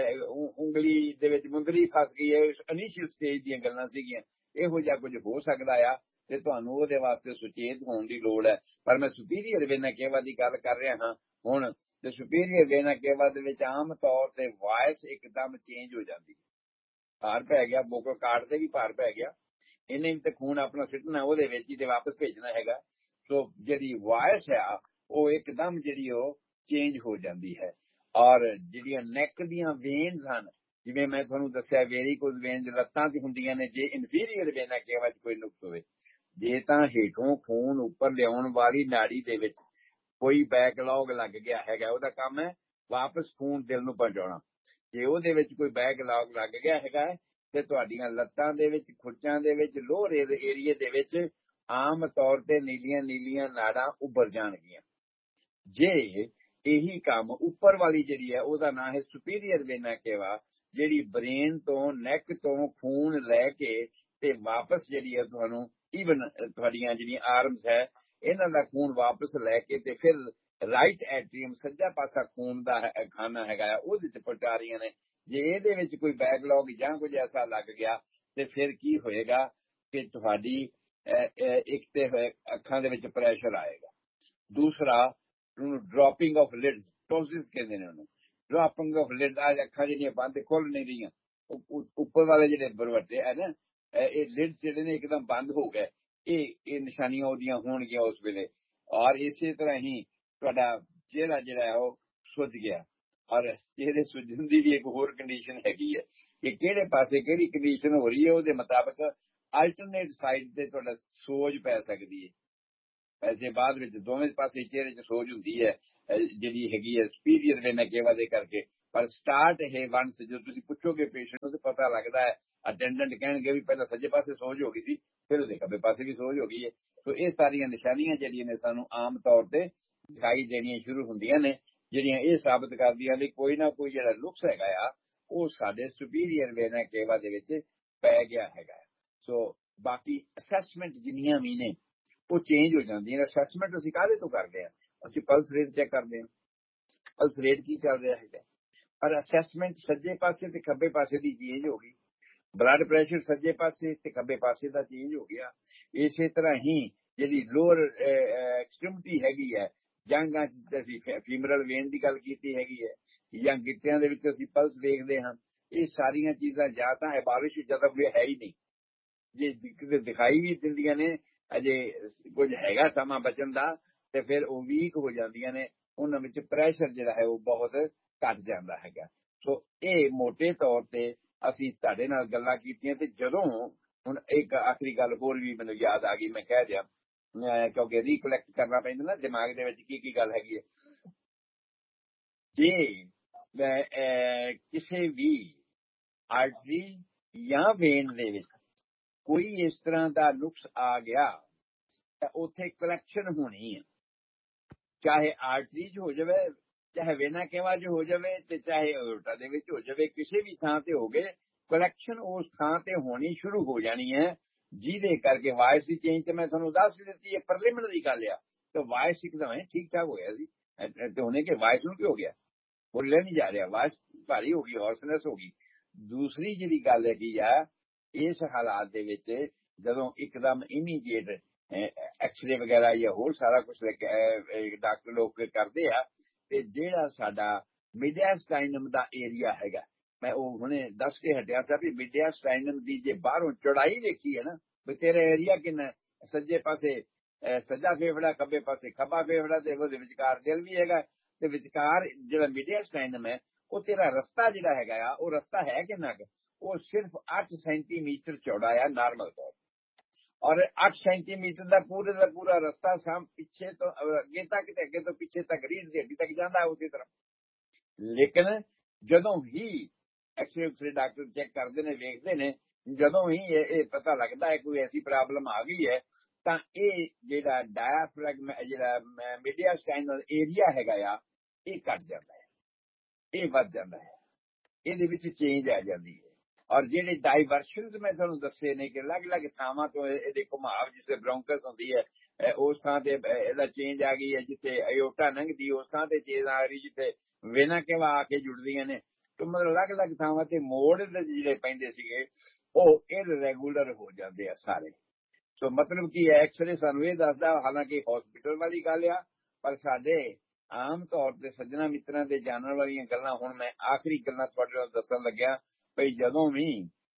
ਉਂਗਲੀ ਦੇ ਵਿੱਚ ਮੁੰਦਰੀ ਫਸ ਗਈ ਹੈ, ਇਨੀਸ਼ੀਅਲ ਸਟੇਜ ਦੀਆਂ ਗੱਲਾਂ ਸੀਗੀਆਂ। ਇਹੋ ਜਿਹਾ ਕੁਝ ਹੋ ਸਕਦਾ ਆ ਤੇ ਤੁਹਾਨੂੰ ਉਹਦੇ ਵਾਸਤੇ ਸੁਚੇਤ ਹੋਣ ਦੀ ਲੋੜ ਹੈ। ਪਰ ਮੈਂ ਸੁਪੀਰੀਅਰ ਵੇਨਾ ਕੇਵਾ ਦੀ ਗੱਲ ਕਰ ਰਿਹਾ ਹਾਂ ਹੁਣ। ਤੇ ਸੁਪੀਰੀਅਰ ਵੇਨਾ ਕੇਵਾ ਦੇ ਵਿੱਚ ਆਮ ਤੌਰ ਤੇ ਵਾਇਸ ਇੱਕਦਮ ਚੇਂਜ ਹੋ ਜਾਂਦੀ, ਭਾਰ ਪੈ ਗਿਆ, ਬੋਕਲ ਕਾਰਡ ਤੇ ਵੀ ਭਾਰ ਪੈ ਗਿਆ, ਇਹਨੇ ਵੀ ਤੇ ਖੂਨ ਆਪਣਾ ਸਿੱਟਣਾ ਉਹਦੇ ਵਿੱਚ ਹੀ ਤੇ ਵਾਪਸ ਭੇਜਣਾ ਹੈਗਾ। ਸੋ ਜਿਹੜੀ ਵਾਇਸ ਆ ਉਹ ਇੱਕਦਮ ਜਿਹੜੀ ਉਹ ਚੇਂਜ ਹੋ ਜਾਂਦੀ ਹੈ। ਔਰ ਜਿਹੜੀਆਂ ਨੈਕ ਦੀਆਂ ਵੇਨਸ ਹਨ, ਜਿਵੇਂ ਮੈਂ ਤੁਹਾਨੂੰ ਦੱਸਿਆ ਵੇਰੀਕੋਜ਼ ਵੇਨਸ ਲੱਤਾਂ 'ਚ ਹੁੰਦੀਆਂ ਨੇ। ਜੇ ਇਨਫੀਰੀਅਰ ਵੇਨਾ ਕੇਵਾ 'ਚ ਕੋਈ ਨੁਕਸ ਹੋਵੇ, ਜੇ ਤਾਂ ਹੇਠੋਂ ਖੂਨ ਉੱਪਰ ਲਿਆਉਣ ਵਾਲੀ ਨਾੜੀ ਦੇ ਵਿੱਚ ਕੋਈ ਬੈਕਲੌਗ ਲੱਗ ਗਿਆ ਹੈਗਾ, ਉਹਦਾ ਕੰਮ ਹੈ ਵਾਪਸ ਖੂਨ ਦਿਲ ਨੂੰ ਪਹੁੰਚਾਉਣਾ। ਜੇ ਉਹਦੇ ਵਿੱਚ ਕੋਈ ਬੈਕਲੌਗ ਲੱਗ ਗਿਆ ਹੈਗਾ ਤੇ ਤੁਹਾਡੀਆਂ ਲੱਤਾਂ ਦੇ ਵਿੱਚ, ਖੁੱਚਾਂ ਦੇ ਵਿੱਚ, ਲੋਅਰ ਏਰੀਏ ਦੇ ਵਿੱਚ ਆਮ ਤੌਰ ਤੇ ਨੀਲੀਆਂ ਨਾੜਾਂ ਉੱਭਰ ਜਾਣਗੀਆਂ। ਜੇ ਇਹੀ ਕੰਮ ਉੱਪਰ ਵਾਲੀ ਜਿਹੜੀ ਹੈ, ਉਹਦਾ ਨਾਂ ਹੈ ਸੁਪੀਰੀਅਰ ਵੇਨਾ ਕੇਵਾ, ਜਿਹੜੀ ਬ੍ਰੇਨ ਤੋਂ, ਨੈਕ ਤੋਂ ਖੂਨ ਲੈ ਕੇ ਤੇ ਵਾਪਸ ਜਿਹੜੀ ਹੈ ਤੁਹਾਨੂੰ ਈਵਨ ਤੁਹਾਡੀਆਂ ਜਿਹੜੀਆਂ ਆਰਮਸ ਹੈ ਇਹਨਾਂ ਦਾ ਖੂਨ ਵਾਪਸ ਲੈ ਕੇ ਤੇ ਫਿਰ ਰਾਈਟ ਐਟਰੀਅਮ, ਸੱਜਾ ਪਾਸਾ ਖੂਨ ਦਾ ਖਾਨਾ ਹੈਗਾ, ਉਹਦੇ 'ਚ ਪਹੁੰਚਾ ਰਹੀਆਂ ਨੇ। ਜੇ ਇਹਦੇ ਵਿੱਚ ਕੋਈ ਬੈਕਲੌਗ ਜਾਂ ਕੁਝ ਐਸਾ ਲੱਗ ਗਿਆ ਤੇ ਫਿਰ ਕੀ ਹੋਏਗਾ ਕਿ ਤੁਹਾਡੀ ਇੱਕ ਤੇ ਅੱਖਾਂ ਦੇ ਵਿੱਚ ਪ੍ਰੈਸ਼ਰ ਆਏਗਾ, ਦੂਸਰਾ ਉਹਨੂੰ ਡ੍ਰੌਪਿੰਗ ਆਫ ਲਿਡਸ, ਟੋਸਿਸ ਕਹਿੰਦੇ ਨੇ ਉਹਨੂੰ, ਡ੍ਰੌਪਿੰਗ ਆਫ ਲਿਡਸ। ਆ ਅੱਖਾਂ ਜਿਹੜੀਆਂ ਬੰਦ ਖੁੱਲ ਨਹੀਂ ਰਹੀਆਂ, ਉੱਪਰ ਵਾਲੇ ਜਿਹੜੇ ਬਰਵੱਟੇ ਹੈ ਨਾ, ਇਹ ਲਿਡਸ ਜਿਹੜੇ ਨੇ ਇੱਕਦਮ ਬੰਦ ਹੋ ਗਏ, ਇਹ ਨਿਸ਼ਾਨੀਆਂ ਉਹਦੀਆਂ ਹੋਣਗੀਆਂ ਉਸ ਵੇਲੇ। ਔਰ ਇਸੇ ਤਰ੍ਹਾਂ ਹੀ ਤੁਹਾਡਾ ਚਿਹਰਾ ਜਿਹੜਾ ਹੈ ਉਹ ਸੁੱਜ ਗਿਆ। ਔਰ ਚਿਹਰੇ ਸੁੱਜਣ ਦੀ ਵੀ ਇੱਕ ਹੋਰ ਕੰਡੀਸ਼ਨ ਹੈਗੀ ਹੈ ਕਿ ਕਿਹੜੇ ਪਾਸੇ ਕਿਹੜੀ ਕੰਡੀਸ਼ਨ ਹੋ ਰਹੀ ਹੈ, ਉਹਦੇ ਮੁਤਾਬਕ ਅਲਟਰਨੇਟ ਸਾਈਡ ਤੇ ਤੁਹਾਡਾ ਸੋਜ ਪੈ ਸਕਦੀ ਹੈ। ਵੈਸੇ ਬਾਅਦ ਵਿੱਚ ਦੋਵੇਂ ਪਾਸੇ ਚਿਹਰੇ 'ਚ ਸੋਜ ਹੁੰਦੀ ਹੈ ਜਿਹੜੀ ਹੈਗੀ ਹੈ ਸੁਪੀਰੀਅਰ ਵੇਨਾ ਕੇਵਾ ਦੇ ਕਰਕੇ। ਪਰ ਸਟਾਰਟ ਇਹ ਵੰਸ ਜਦੋਂ ਤੁਸੀਂ ਪੁੱਛੋਗੇ ਪੇਸ਼ੈਂਟ ਨੂੰ ਤਾਂ ਪਤਾ ਲੱਗਦਾ ਹੈ। ਅਟੈਂਡੈਂਟ ਕਹਿਣਗੇ ਵੀ ਪਹਿਲਾਂ ਸੱਜੇ ਪਾਸੇ ਸੋਜ ਹੋ ਗਈ ਸੀ, ਫਿਰ ਉਹਦੇ ਖੱਬੇ ਪਾਸੇ ਵੀ ਸੋਜ ਹੋ ਗਈ ਹੈ। ਸੋ ਇਹ ਸਾਰੀਆਂ ਨਿਸ਼ਾਨੀਆਂ ਜਿਹੜੀਆਂ ਨੇ ਸਾਨੂੰ ਆਮ ਤੌਰ ਤੇ ਦਿਖਾਈ ਦੇਣੀਆਂ ਸ਼ੁਰੂ ਹੁੰਦੀਆਂ ਨੇ, ਜਿਹੜੀਆਂ ਇਹ ਸਾਬਤ ਕਰਦੀਆਂ ਨੇ ਕੋਈ ਨਾ ਕੋਈ ਜਿਹੜਾ ਨੁਕਸ ਹੈਗਾ ਆ ਉਹ ਸਾਡੇ ਸੁਪੀਰੀਅਰ ਵੇਨਾ ਕੇਵਾ ਦੇ ਵਿੱਚ ਪੈ ਗਿਆ ਹੈਗਾ। ਸੋ ਬਾਕੀ ਅਸੈਸਮੈਂਟ ਜਿੰਨੀਆਂ ਵੀ ਨੇ ਉਹ ਚੇਂਜ ਹੋ ਜਾਂਦੀਆਂ ਨੇ। ਅਸੈਸਮੈਂਟ ਅਸੀਂ ਕਾਹਦੇ ਤੋਂ ਕਰਦੇ ਹਾਂ? ਅਸੀਂ ਪਲਸ ਰੇਟ ਚੈੱਕ ਕਰਦੇ ਹਾਂ, ਪਲਸ ਰੇਟ ਕੀ ਚੱਲ ਰਿਹਾ ਹੈਗਾ। ਪਰ ਅਸੈਸਮੈਂਟ ਸੱਜੇ ਪਾਸੇ ਤੇ ਖੱਬੇ ਪਾਸੇ ਦੀ ਚੇਂਜ ਹੋ ਗਈ, ਬਲੱਡ ਪ੍ਰੈਸ਼ਰ ਸੱਜੇ ਪਾਸੇ ਤੇ ਖੱਬੇ ਪਾਸੇ ਦਾ ਚੇਂਜ ਹੋ ਗਿਆ। ਇਸੇ ਤਰ੍ਹਾਂ ਹੀ ਜਿਹੜੀ ਲੋਅਰ ਐਕਸਟ੍ਰੀਮਿਟੀ ਹੈਗੀ ਹੈ, ਜਾਂਘਾਂ 'ਚ ਅਸੀਂ ਫੀਮਰਲ ਵੇਨ ਦੀ ਗੱਲ ਕੀਤੀ ਹੈਗੀ ਹੈ, ਜਾਂ ਗਿੱਟਿਆਂ ਦੇ ਵਿੱਚ ਅਸੀਂ ਪਲਸ ਵੇਖਦੇ ਹਾਂ। ਇਹ ਸਾਰੀਆਂ ਚੀਜ਼ਾਂ ਜਾਂ ਤਾਂ ਐਬਾਲਿਸ਼ ਜਦੋਂ ਕੋਈ ਹੈ ਹੀ ਨਹੀਂ, ਜੇ ਦਿਖਾਈ ਵੀ ਦਿੰਦੀਆਂ ਨੇ ਅਜੇ ਕੁਝ ਹੈਗਾ ਸਮਾਂ ਬਚਣ ਦਾ, ਤੇ ਫਿਰ ਉਹ ਵੀਕ ਹੋ ਜਾਂਦੀਆਂ ਨੇ। ਉਹਨਾਂ ਵਿੱਚ ਪ੍ਰੈਸ਼ਰ ਜਿਹੜਾ ਹੈ ਉਹ ਬਹੁਤ ਘਟ ਜਾਂਦਾ ਹੈਗਾ। ਸੋ ਇਹ ਮੋਟੇ ਤੌਰ ਤੇ ਅਸੀਂ ਤੁਹਾਡੇ ਨਾਲ ਗੱਲਾਂ ਕੀਤੀਆਂ। ਤੇ ਜਦੋਂ ਹੁਣ ਇੱਕ ਆਖਰੀ ਗੱਲ ਹੋਰ ਵੀ ਮੈਨੂੰ ਯਾਦ ਆ ਗਈ, ਮੈਂ ਕਹਿ ਦਿਆਂ ਕਿਉਂਕਿ ਰੀਕਲੈਕਟ ਕਰਨਾ ਪੈਂਦਾ ਨਾ ਦਿਮਾਗ ਦੇ ਵਿੱਚ ਕੀ ਗੱਲ ਹੈਗੀ ਹੈ। ਜੇ ਕਿਸੇ ਵੀ ਆਰਟਰੀ ਜਾਂ ਵੇਨ ਦੇ ਵਿੱਚ ਕੋਈ ਇਸ ਤਰ੍ਹਾਂ ਦਾ ਨੁਕਸ ਆ ਗਿਆ ਤਾਂ ਉੱਥੇ ਕਲੈਕਸ਼ਨ ਹੋਣੀ ਹੈ, ਚਾਹੇ ਆਰਟਰੀ 'ਚ ਹੋ ਜਾਵੇ, ਚਾਹੇ ਵੇਨਾ ਕੇਵਾ 'ਚ ਹੋ ਜਾਵੇ, ਤੇ ਚਾਹੇ ਅਓਰਟਾ ਦੇ ਵਿੱਚ ਹੋ ਜਾਵੇ। ਕਿਸੇ ਵੀ ਥਾਂ ਤੇ ਹੋ ਗਏ, ਕਲੈਕਸ਼ਨ ਉਸ ਥਾਂ ਤੇ ਹੋਣੀ ਸ਼ੁਰੂ ਹੋ ਜਾਣੀ ਹੈ, ਜਿਹਦੇ ਕਰਕੇ ਵਾਇਸ ਦੀ ਚੇਂਜ ਤੇ ਮੈਂ ਤੁਹਾਨੂੰ ਦੱਸ ਦਿੱਤੀ ਹੈ, ਪ੍ਰੀਲਿਮਿਨਰੀ ਗੱਲ ਆ। ਤੇ ਵਾਇਸ ਇੱਕਦਮ ਠੀਕ ਠਾਕ ਹੋਇਆ ਸੀ, ਤੇ ਉਹਨੇ ਕਿ ਵਾਇਸ ਨੂੰ ਕੀ ਹੋ ਗਿਆ, ਬੋਲਿਆ ਨਹੀਂ ਜਾ ਰਿਹਾ, ਵਾਇਸ ਭਾਰੀ ਹੋ ਗਈ, ਹੌਰਸਨੈਸ ਹੋ ਗਈ। ਦੂਸਰੀ ਜਿਹੜੀ ਗੱਲ ਹੈਗੀ ਆ, ਇਸ ਹਾਲਾਤ ਦੇ ਵਿੱਚ ਜਦੋਂ ਇੱਕਦਮ ਇਮੀਡੀਏਟ ਐਕਸਰੇ ਵਗੈਰਾ ਜਾਂ ਹੋਰ ਸਾਰਾ ਕੁਝ ਡਾਕਟਰ ਲੋਕ ਕਰਦੇ ਆ, ਤੇ ਜਿਹੜਾ ਸਾਡਾ ਮਿਡਿਆਸਟਾਈਨਮ ਦਾ ਏਰੀਆ ਹੈਗਾ, ਮੈਂ ਉਹ ਹੁਣੇ ਦੱਸ ਕੇ ਹਟਿਆ ਸੀ ਵੀ ਮਿਡਿਆਸਟਾਈਨਮ ਦੀ ਜੇ ਬਾਹਰੋਂ ਚੌੜਾਈ ਵੇਖੀ ਹੈ ਨਾ, ਵੀ ਤੇਰਾ ਏਰੀਆ ਕਿੰਨਾ, ਸੱਜੇ ਪਾਸੇ ਸੱਜਾ ਫੇਫੜਾ, ਖੱਬੇ ਪਾਸੇ ਖੱਬਾ ਫੇਫੜਾ, ਤੇ ਉਹਦੇ ਵਿਚਕਾਰ ਦਿਲ ਵੀ ਹੈਗਾ, ਤੇ ਵਿਚਕਾਰ ਜਿਹੜਾ ਮਿਡਿਆਸਟਾਈਨਮ ਹੈ ਉਹ ਤੇਰਾ ਰਸਤਾ ਜਿਹੜਾ ਹੈਗਾ ਆ, ਉਹ ਰਸਤਾ ਹੈ ਕਿੰਨਾ ਕੁ, ਉਹ ਸਿਰਫ 8 ਸੈਂਟੀਮੀਟਰ ਚੌੜਾ ਆ ਨਾਰਮਲ ਤੌਰ। ਔਰ 8 ਸੈਂਟੀਮੀਟਰ ਦਾ ਪੂਰਾ ਰਸਤਾ ਸਾਮ ਪਿੱਛੇ ਤੋਂ ਅੱਗੇ ਤੱਕ ਤੇ ਅੱਗੇ ਤੋਂ ਪਿੱਛੇ ਤੱਕ ਰੀੜ ਦੀ ਹੱਡੀ ਤੱਕ ਜਾਂਦਾ ਉਸੇ ਤਰ੍ਹਾਂ। ਲੇਕਿਨ ਜਦੋਂ ਹੀ ਐਕਸਰੇ ਡਾਕਟਰ ਚੈੱਕ ਕਰਦੇ ਨੇ, ਵੇਖਦੇ ਨੇ, ਜਦੋਂ ਹੀ ਇਹ ਪਤਾ ਲੱਗਦਾ ਹੈ ਕੋਈ ਐਸੀ ਪ੍ਰੋਬਲਮ ਆ ਗਈ ਹੈ, ਤਾਂ ਇਹ ਜਿਹੜਾ ਡਾਇਆਫ੍ਰੈਗਮ ਜਿਹੜਾ ਮਿਡਿਆਸਟਾਈਨਲ ਏਰੀਆ ਹੈਗਾ ਆ, ਇਹ ਘਟ ਜਾਂਦਾ ਹੈ, ਇਹ ਵੱਧ ਜਾਂਦਾ ਹੈ, ਇਹਦੇ ਵਿੱਚ ਚੇਂਜ ਆ ਜਾਂਦੀ ਹੈ। ਔਰ ਜਿਹੜੇ ਡਾਈਵਰਸ਼ਨਸ ਮੈਂ ਤੁਹਾਨੂੰ ਦੱਸੇ ਨੇ ਕਿ ਅਲੱਗ-ਅਲੱਗ ਥਾਵਾਂ ਤੋਂ ਇਹਦੇ ਘੁਮਾਵ, ਜਿੱਥੇ ਬ੍ਰੌਂਕਸ ਹੁੰਦੀ ਹੈ ਉਸ ਥਾਂ ਤੇ ਇਹਦਾ ਚੇਂਜ ਆ ਗਈ ਹੈ, ਜਿੱਥੇ ਅਯੋਟਾ ਲੰਘਦੀ ਉਸ ਥਾਂ ਤੇ ਚੇਂਜ ਆ ਰਹੀ, ਜਿੱਥੇ ਵੇਨਾ ਕੇਵਾ ਆ ਕੇ ਜੁੜਦੀਆਂ ਨੇ। ਤੇ ਮਤਲਬ ਅਲੱਗ-ਅਲੱਗ ਥਾਵਾਂ ਤੇ ਮੋੜ ਜਿਹੜੇ ਪੈਂਦੇ ਸੀਗੇ ਉਹ ਇਰਰੈਗੂਲਰ ਹੋ ਜਾਂਦੇ ਆ ਸਾਰੇ। ਸੋ ਮਤਲਬ ਕੀ ਹੈ, ਐਕਸਰੇ ਸਾਨੂੰ ਇਹ ਦੱਸਦਾ, ਹਾਲਾਂਕਿ ਹਸਪੀਟਲ ਵਾਲੀ ਗੱਲ ਆ, ਪਰ ਸਾਡੇ ਆਮ ਤੌਰ ਤੇ ਸੱਜਣਾ ਮਿੱਤਰਾਂ ਦੇ ਜਾਣਨ ਵਾਲੀਆਂ ਗੱਲਾਂ ਹੁਣ ਮੈਂ ਆਖਰੀ ਗੱਲਾਂ ਤੁਹਾਡੇ ਨਾਲ ਦੱਸਣ ਲੱਗਿਆ। ਭਈ ਜਦੋਂ ਵੀ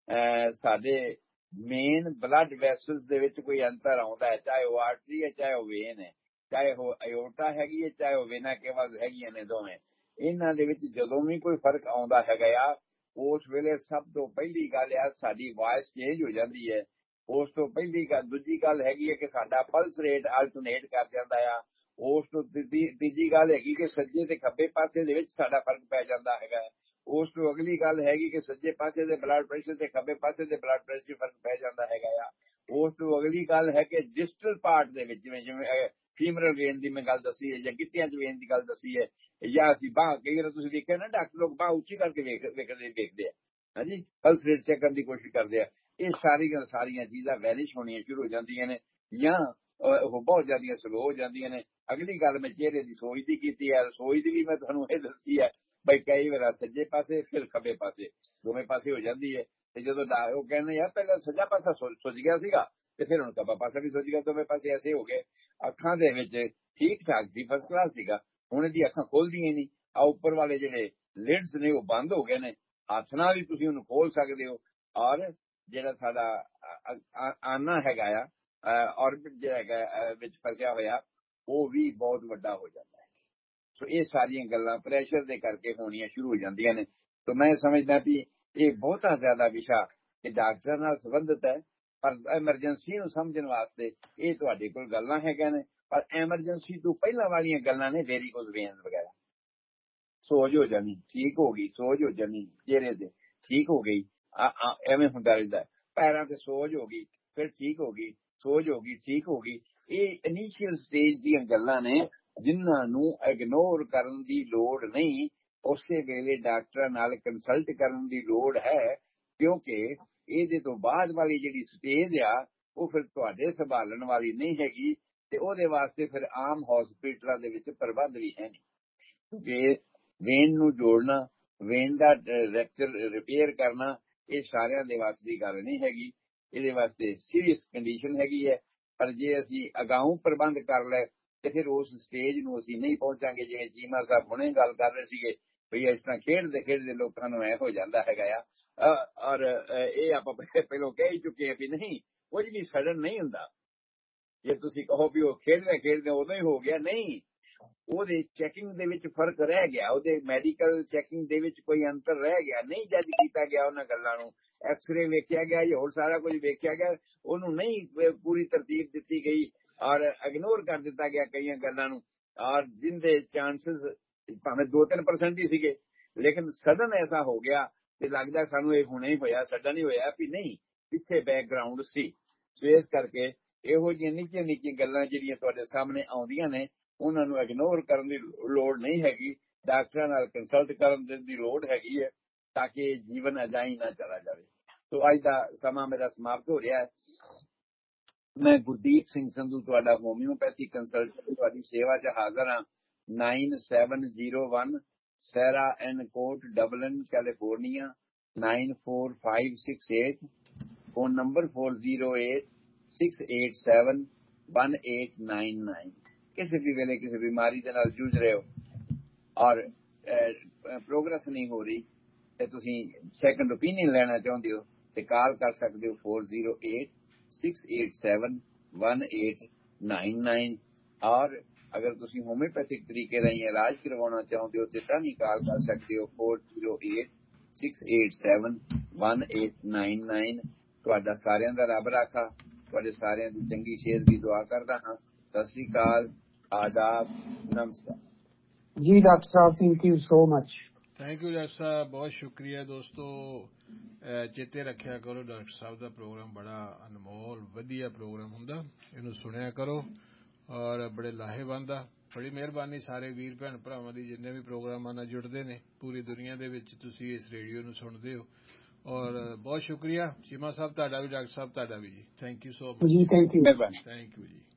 ਸਾਡੇ ਮੇਨ ਬਲੱਡ ਵੈਸਲਸ ਦੇ ਵਿੱਚ ਕੋਈ ਅੰਤਰ ਆਉਂਦਾ ਹੈ, ਚਾਹੇ ਉਹ ਆਰਟਰੀ ਹੈ, ਚਾਹੇ ਉਹ ਵੇਨ ਹੈ, ਚਾਹੇ ਉਹ ਅਯੋਟਾ ਹੈਗੀ ਹੈ, ਚਾਹੇ ਉਹ ਵੇਨਾ ਕੇਵਾ ਹੈਗੀਆਂ ਨੇ ਦੋਵੇਂ, ਇਹਨਾਂ ਦੇ ਵਿੱਚ ਜਦੋਂ ਵੀ ਕੋਈ ਫਰਕ ਆਉਂਦਾ ਹੈਗਾ ਆ, ਉਸ ਵੇਲੇ ਸਭ ਤੋਂ ਪਹਿਲੀ ਗੱਲ ਆ ਸਾਡੀ ਵਾਇਸ ਚੇਂਜ ਹੋ ਜਾਂਦੀ ਹੈ। ਉਸ ਤੋਂ ਪਹਿਲੀ ਗੱਲ, ਦੂਜੀ ਗੱਲ ਹੈਗੀ ਹੈ ਕਿ ਸਾਡਾ ਪਲਸ ਰੇਟ ਅਲਟਰਨੇਟ ਕਰ ਜਾਂਦਾ ਆ। ਉਸ ਤੋਂ ਤੀਜੀ ਗੱਲ ਹੈਗੀ ਕਿ ਸੱਜੇ ਤੇ ਖੱਬੇ ਪਾਸੇ ਦੇ ਵਿੱਚ ਸਾਡਾ ਫਰਕ ਪੈ ਜਾਂਦਾ ਹੈਗਾ। ਉਸ ਤੋਂ ਅਗਲੀ ਗੱਲ ਹੈਗੀ ਕਿ ਸੱਜੇ ਪਾਸੇ ਦੇ ਬਲੱਡ ਪ੍ਰੈਸ਼ਰ ਤੇ ਖੱਬੇ ਪਾਸੇ ਦੇ ਬਲੱਡ ਪ੍ਰੈਸ਼ਰ ਫਰਕ ਪੈ ਜਾਂਦਾ ਹੈਗਾ ਆ। ਉਸ ਤੋਂ ਅਗਲੀ ਗੱਲ ਹੈ ਕਿ ਡਿਸਟਲ ਪਾਰਟ ਦੇ ਵਿੱਚ ਜਿਵੇਂ ਫੀਮਰਲ ਵੇਨ ਦੀ ਮੈਂ ਗੱਲ ਦੱਸੀ ਹੈ, ਜਾਂ ਗਿੱਟਿਆਂ 'ਚ ਵੇਨ ਦੀ ਗੱਲ ਦੱਸੀ ਹੈ, ਜਾਂ ਅਸੀਂ ਬਾਂਹ, ਕਈ ਵਾਰ ਤੁਸੀਂ ਵੇਖਿਆ ਨਾ ਡਾਕਟਰ ਲੋਕ ਬਾਂਹ ਉੱਚੀ ਕਰਕੇ ਵੇਖਦੇ ਆ, ਹਾਂਜੀ, ਪਲਸ ਰੇਟ ਚੈੱਕ ਕਰਨ ਦੀ ਕੋਸ਼ਿਸ਼ ਕਰਦੇ ਆ। ਇਹ ਸਾਰੀਆਂ ਚੀਜ਼ਾਂ ਵੈਨਿਸ਼ ਹੋਣੀਆਂ ਸ਼ੁਰੂ ਹੋ ਜਾਂਦੀਆਂ ਨੇ, ਜਾਂ ਉਹ ਬਹੁਤ ਜ਼ਿਆਦੀਆਂ ਸਲੋ ਹੋ ਜਾਂਦੀਆਂ ਨੇ। ਅਗਲੀ ਗੱਲ ਮੈਂ ਚਿਹਰੇ ਦੀ ਸੋਜ ਦੀ ਕੀਤੀ ਹੈ, ਸੋਜ ਦੀ ਵੀ ਮੈਂ ਤੁਹਾਨੂੰ ਇਹ ਦੱਸੀ ਹੈ ਬਈ ਕਈ ਵਾਰ ਸੱਜੇ ਪਾਸੇ ਫਿਰ ਖੱਬੇ ਪਾਸੇ ਦੋਵੇਂ ਪਾਸੇ ਹੋ ਜਾਂਦੀ ਹੈ। ਤੇ ਜਦੋਂ ਉਹ ਕਹਿੰਦੇ ਯਾਰ ਪਹਿਲਾਂ ਸੱਜਾ ਪਾਸਾ ਸੁੱਜ ਗਿਆ ਸੀਗਾ, ਤੇ ਫਿਰ ਹੁਣ ਖੱਬਾ ਪਾਸਾ ਵੀ ਸੁੱਜ ਗਿਆ, ਦੋਵੇਂ ਪਾਸੇ ਐਸੇ ਹੋ ਗਏ। ਅੱਖਾਂ ਦੇ ਵਿੱਚ ਠੀਕ ਠਾਕ ਸੀ, ਫਸਟ ਕਲਾਸ ਸੀਗਾ, ਹੁਣ ਇਹਦੀ ਅੱਖਾਂ ਖੋਲਦੀਆਂ ਨਹੀਂ, ਆ ਉੱਪਰ ਵਾਲੇ ਜਿਹੜੇ ਲਿਡਸ ਨੇ ਉਹ ਬੰਦ ਹੋ ਗਏ ਨੇ, ਹੱਥ ਨਾਲ ਵੀ ਤੁਸੀਂ ਉਹਨੂੰ ਖੋਲ ਸਕਦੇ ਹੋ। ਔਰ ਜਿਹੜਾ ਸਾਡਾ ਆਨਾ ਹੈਗਾ ਆ, ਔਰਬਿਟ ਜਿਹੜਾ ਹੈਗਾ ਵਿੱਚ ਫਸਿਆ ਹੋਇਆ, ਉਹ ਵੀ ਬਹੁਤ ਵੱਡਾ ਹੋ ਜਾਂਦਾ ਹੈ। ਸੋ ਇਹ ਸਾਰੀਆਂ ਗੱਲਾਂ ਪ੍ਰੈਸ਼ਰ ਦੇ ਕਰਕੇ ਹੋਣੀਆਂ ਸ਼ੁਰੂ ਹੋ ਜਾਂਦੀਆਂ ਨੇ। ਸੋ ਮੈਂ ਸਮਝਦਾ ਵੀ ਇਹ ਬਹੁਤਾ ਜ਼ਿਆਦਾ ਵਿਸ਼ਾ ਇਹ ਡਾਕਟਰ ਨਾਲ ਸੰਬੰਧਿਤ ਹੈ, ਪਰ ਐਮਰਜੈਂਸੀ ਨੂੰ ਸਮਝਣ ਵਾਸਤੇ ਇਹ ਤੁਹਾਡੇ ਕੋਲ ਗੱਲਾਂ ਹੈਗੀਆਂ ਨੇ। ਪਰ ਐਮਰਜੈਂਸੀ ਤੋਂ ਪਹਿਲਾਂ ਵਾਲੀਆਂ ਗੱਲਾਂ ਨੇ ਵੈਰੀਕੋਜ਼ ਵੇਨਸ ਵਗੈਰਾ, ਸੋਜ ਹੋ ਜਾਣੀ ਠੀਕ ਹੋ ਗਈ, ਸੋਜ ਹੋ ਜਾਣੀ ਚਿਹਰੇ ਤੇ ਠੀਕ ਹੋ ਗਈ, ਐਵੇਂ ਹੁੰਦਾ ਰਹਿੰਦਾ। ਪੈਰਾਂ ਤੇ ਸੋਜ ਹੋ ਗਈ, ਫਿਰ ਠੀਕ ਹੋ ਗਈ, ਸੋਜ ਹੋ ਗਈ, ਠੀਕ ਹੋ ਗਈ। ਇਹ ਇਨੀਸ਼ੀਅਲ ਸਟੇਜ ਦੀਆਂ ਗੱਲਾਂ ਨੇ ਜਿਨ੍ਹਾਂ ਨੂੰ ਇਗਨੋਰ ਕਰਨ ਦੀ ਲੋੜ ਨਹੀਂ, ਉਸੇ ਵੇਲੇ ਡਾਕਟਰਾਂ ਨਾਲ ਕੰਸਲਟ ਕਰਨ ਦੀ ਲੋੜ ਹੈ, ਕਿਉਂਕਿ ਇਹਦੇ ਤੋਂ ਬਾਅਦ ਵਾਲੀ ਜਿਹੜੀ ਸਟੇਜ ਆ ਉਹ ਫਿਰ ਤੁਹਾਡੇ ਸੰਭਾਲਣ ਵਾਲੀ ਨਹੀਂ ਹੈਗੀ, ਤੇ ਉਹਦੇ ਵਾਸਤੇ ਫਿਰ ਆਮ ਹਸਪੀਟਲਾਂ ਦੇ ਵਿੱਚ ਪ੍ਰਬੰਧ ਵੀ ਹੈ ਨਹੀਂ। ਕਿਉਂਕਿ ਵੇਨ ਨੂੰ ਜੋੜਨਾ, ਵੇਨ ਦਾ ਰੈਪਚਰ ਰਿਪੇਅਰ ਕਰਨਾ, ਇਹ ਸਾਰਿਆਂ ਦੇ ਵਾਸਤੇ ਦੀ ਗੱਲ ਨਹੀਂ ਹੈਗੀ, ਇਹਦੇ ਵਾਸਤੇ ਸੀਰੀਅਸ ਕੰਡੀਸ਼ਨ ਹੈਗੀ ਹੈ। ਪਰ ਜੇ ਅਸੀਂ ਅਗਾਊਂ ਪ੍ਰਬੰਧ ਕਰ ਲੈ ਤੇ ਫਿਰ ਉਸ ਸਟੇਜ ਨੂੰ ਅਸੀਂ ਨਹੀਂ ਪਹੁੰਚਾਂਗੇ। ਜਿਵੇਂ ਚੀਮਾ ਸਾਹਿਬ ਹੁਣੇ ਗੱਲ ਕਰ ਰਹੇ ਸੀਗੇ ਵੀ ਇਸ ਤਰ੍ਹਾਂ ਖੇਡਦੇ ਖੇਡਦੇ ਲੋਕਾਂ ਨੂੰ ਐ ਹੋ ਜਾਂਦਾ ਹੈਗਾ ਆ, ਔਰ ਇਹ ਆਪਾਂ ਪਹਿਲਾਂ ਕਹਿ ਹੀ ਚੁੱਕੇ ਆ ਵੀ ਨਹੀਂ, ਕੁਝ ਵੀ ਸਡਨ ਨਹੀਂ ਹੁੰਦਾ। ਜੇ ਤੁਸੀਂ ਕਹੋ ਵੀ ਉਹ ਖੇਡਦੇ ਖੇਡਦੇ ਉਦੋਂ ਹੀ ਹੋ ਗਿਆ, ਨਹੀਂ, ਉਹਦੇ ਚੈਕਿੰਗ ਦੇ ਵਿੱਚ ਫਰਕ ਰਹਿ ਗਿਆ, ਉਹਦੇ ਮੈਡੀਕਲ ਚੈਕਿੰਗ ਦੇ ਵਿੱਚ ਕੋਈ ਅੰਤਰ ਰਹਿ ਗਿਆ, ਨਹੀਂ ਜੱਜ ਕੀਤਾ ਗਿਆ ਉਹਨਾਂ ਗੱਲਾਂ ਨੂੰ, ਐਕਸਰੇ ਵੇਖਿਆ ਗਿਆ ਜਾਂ ਹੋਰ ਸਾਰਾ ਕੁਝ ਵੇਖਿਆ ਗਿਆ, ਉਹਨੂੰ ਨਹੀਂ ਪੂਰੀ ਤਰਤੀਬ ਦਿੱਤੀ ਗਈ ਔਰ ਇਗਨੋਰ ਕਰ ਦਿੱਤਾ ਗਿਆ ਕਈਆਂ ਗੱਲਾਂ ਨੂੰ, ਔਰ ਜਿੰਦੇ ਚਾਂਸਸ ਭਾਵੇਂ 2-3% ਹੀ ਸੀਗੇ, ਲੇਕਿਨ ਸਡਨ ਐਸਾ ਹੋ ਗਿਆ ਤੇ ਲੱਗਦਾ ਸਾਨੂੰ ਇਹ ਹੁਣੇ ਹੀ ਹੋਇਆ, ਸਡਨ ਹੀ ਹੋਇਆ ਵੀ ਨਹੀਂ, ਪਿੱਛੇ ਬੈਕਗਰਾਉਂਡ ਸੀ। ਸੋ ਇਸ ਕਰਕੇ ਇਹੋ ਜਿਹੀਆਂ ਨਿੱਕੀਆਂ ਨਿੱਕੀਆਂ ਗੱਲਾਂ ਜਿਹੜੀਆਂ ਤੁਹਾਡੇ ਸਾਹਮਣੇ ਆਉਂਦੀਆਂ ਨੇ ਉਹਨਾਂ ਨੂੰ ਇਗਨੋਰ ਕਰਨ ਦੀ ਲੋੜ ਨਹੀਂ ਹੈਗੀ, ਡਾਕਟਰਾਂ ਨਾਲ ਕੰਸਲਟ ਕਰਨ ਦੀ ਲੋੜ ਹੈਗੀ ਹੈ, ਤਾਂ ਕਿ ਜੀਵਨ ਅਜਾਈ ਨਾ ਚਲਾ ਜਾਵੇ। ਸੋ ਅੱਜ ਦਾ ਸਮਾਂ ਮੇਰਾ ਸਮਾਪਤ ਹੋ ਰਿਹਾ ਹੈ। ਮੈਂ ਗੁਰਦੀਪ ਸਿੰਘ ਸੰਧੂ, ਤੁਹਾਡਾ ਹੋਮਿਓਪੈਥਿਕ ਕੰਸਲਟੈਂਟ, ਤੁਹਾਡੀ ਸੇਵਾ 'ਚ ਹਾਜ਼ਰ ਹਾਂ। 9701 ਸੈਰਾ ਐਨ ਕੋਟ, ਡਬਲਿਨ, ਕੈਲੀਫੋਰਨੀਆ 94568, ਫੋਨ ਨੰਬਰ 4086871899। ਕਿਸੇ ਵੀ ਵੇਲੇ ਕਿਸੇ ਬਿਮਾਰੀ ਦੇ ਨਾਲ ਜੂਝ ਰਹੇ ਹੋ ਔਰ ਪ੍ਰੋਗਰੈਸ ਨਹੀਂ ਹੋ ਰਹੀ ਤੇ ਤੁਸੀਂ ਸੈਕੰਡ ਓਪੀਨੀਅਨ ਲੈਣਾ ਚਾਹੁੰਦੇ ਹੋ ਤੇ ਕਾਲ ਕਰ ਸਕਦੇ ਹੋ 4086871899। ਔਰ ਅਗਰ ਤੁਸੀਂ ਹੋਮਿਓਪੈਥਿਕ ਤਰੀਕੇ ਰਾਹੀਂ ਇਲਾਜ ਕਰਵਾਉਣਾ ਚਾਹੁੰਦੇ ਹੋ ਤੇ ਤਾਂ ਵੀ ਕਾਲ ਕਰ ਸਕਦੇ ਹੋ 4086871899। ਤੁਹਾਡਾ ਸਾਰਿਆਂ ਦਾ ਰੱਬ ਰਾਖਾ, ਤੁਹਾਡੇ ਸਾਰਿਆਂ ਦੀ ਚੰਗੀ ਸਿਹਤ ਦੀ ਦੁਆ ਕਰਦਾ ਹਾਂ। ਸਤਿ ਸ੍ਰੀ ਅਕਾਲ, ਆਦਾਬ, ਨਮਸਕਾਰ ਜੀ। Doctor Sahib, thank you so much. Thank you doctor ਸਾਹਿਬ, ਬਹੁਤ ਸ਼ੁਕਰੀਆ। ਦੋਸਤੋ, ਚੇਤੇ ਰੱਖਿਆ ਕਰੋ, ਡਾਕਟਰ ਸਾਹਿਬ ਦਾ ਪ੍ਰੋਗਰਾਮ ਬੜਾ ਅਨਮੋਲ ਵਧੀਆ ਪ੍ਰੋਗਰਾਮ ਹੁੰਦਾ, ਇਹਨੂੰ ਸੁਣਿਆ ਕਰੋ ਔਰ ਬੜੇ ਲਾਹੇਵੰਦ ਆ। ਬੜੀ ਮਿਹਰਬਾਨੀ ਸਾਰੇ ਵੀਰ ਭੈਣ ਭਰਾਵਾਂ ਦੀ ਜਿੰਨੇ ਵੀ ਪ੍ਰੋਗਰਾਮਾਂ ਨਾਲ ਜੁੜਦੇ ਨੇ ਪੂਰੀ ਦੁਨੀਆ ਦੇ ਵਿੱਚ, ਤੁਸੀਂ ਇਸ ਰੇਡੀਓ ਨੂੰ ਸੁਣਦੇ ਹੋ ਔਰ ਬਹੁਤ ਸ਼ੁਕਰੀਆ। ਚੀਮਾ ਸਾਹਿਬ ਤੁਹਾਡਾ ਵੀ, ਡਾਕਟਰ ਸਾਹਿਬ ਤੁਹਾਡਾ ਵੀ ਜੀ, ਥੈਂਕ ਯੂ ਸੋ ਮਚ ਜੀ। Thank you. ਮਿਹਰਬਾਨੀ। ਥੈਂਕ ਯੂ ਜੀ।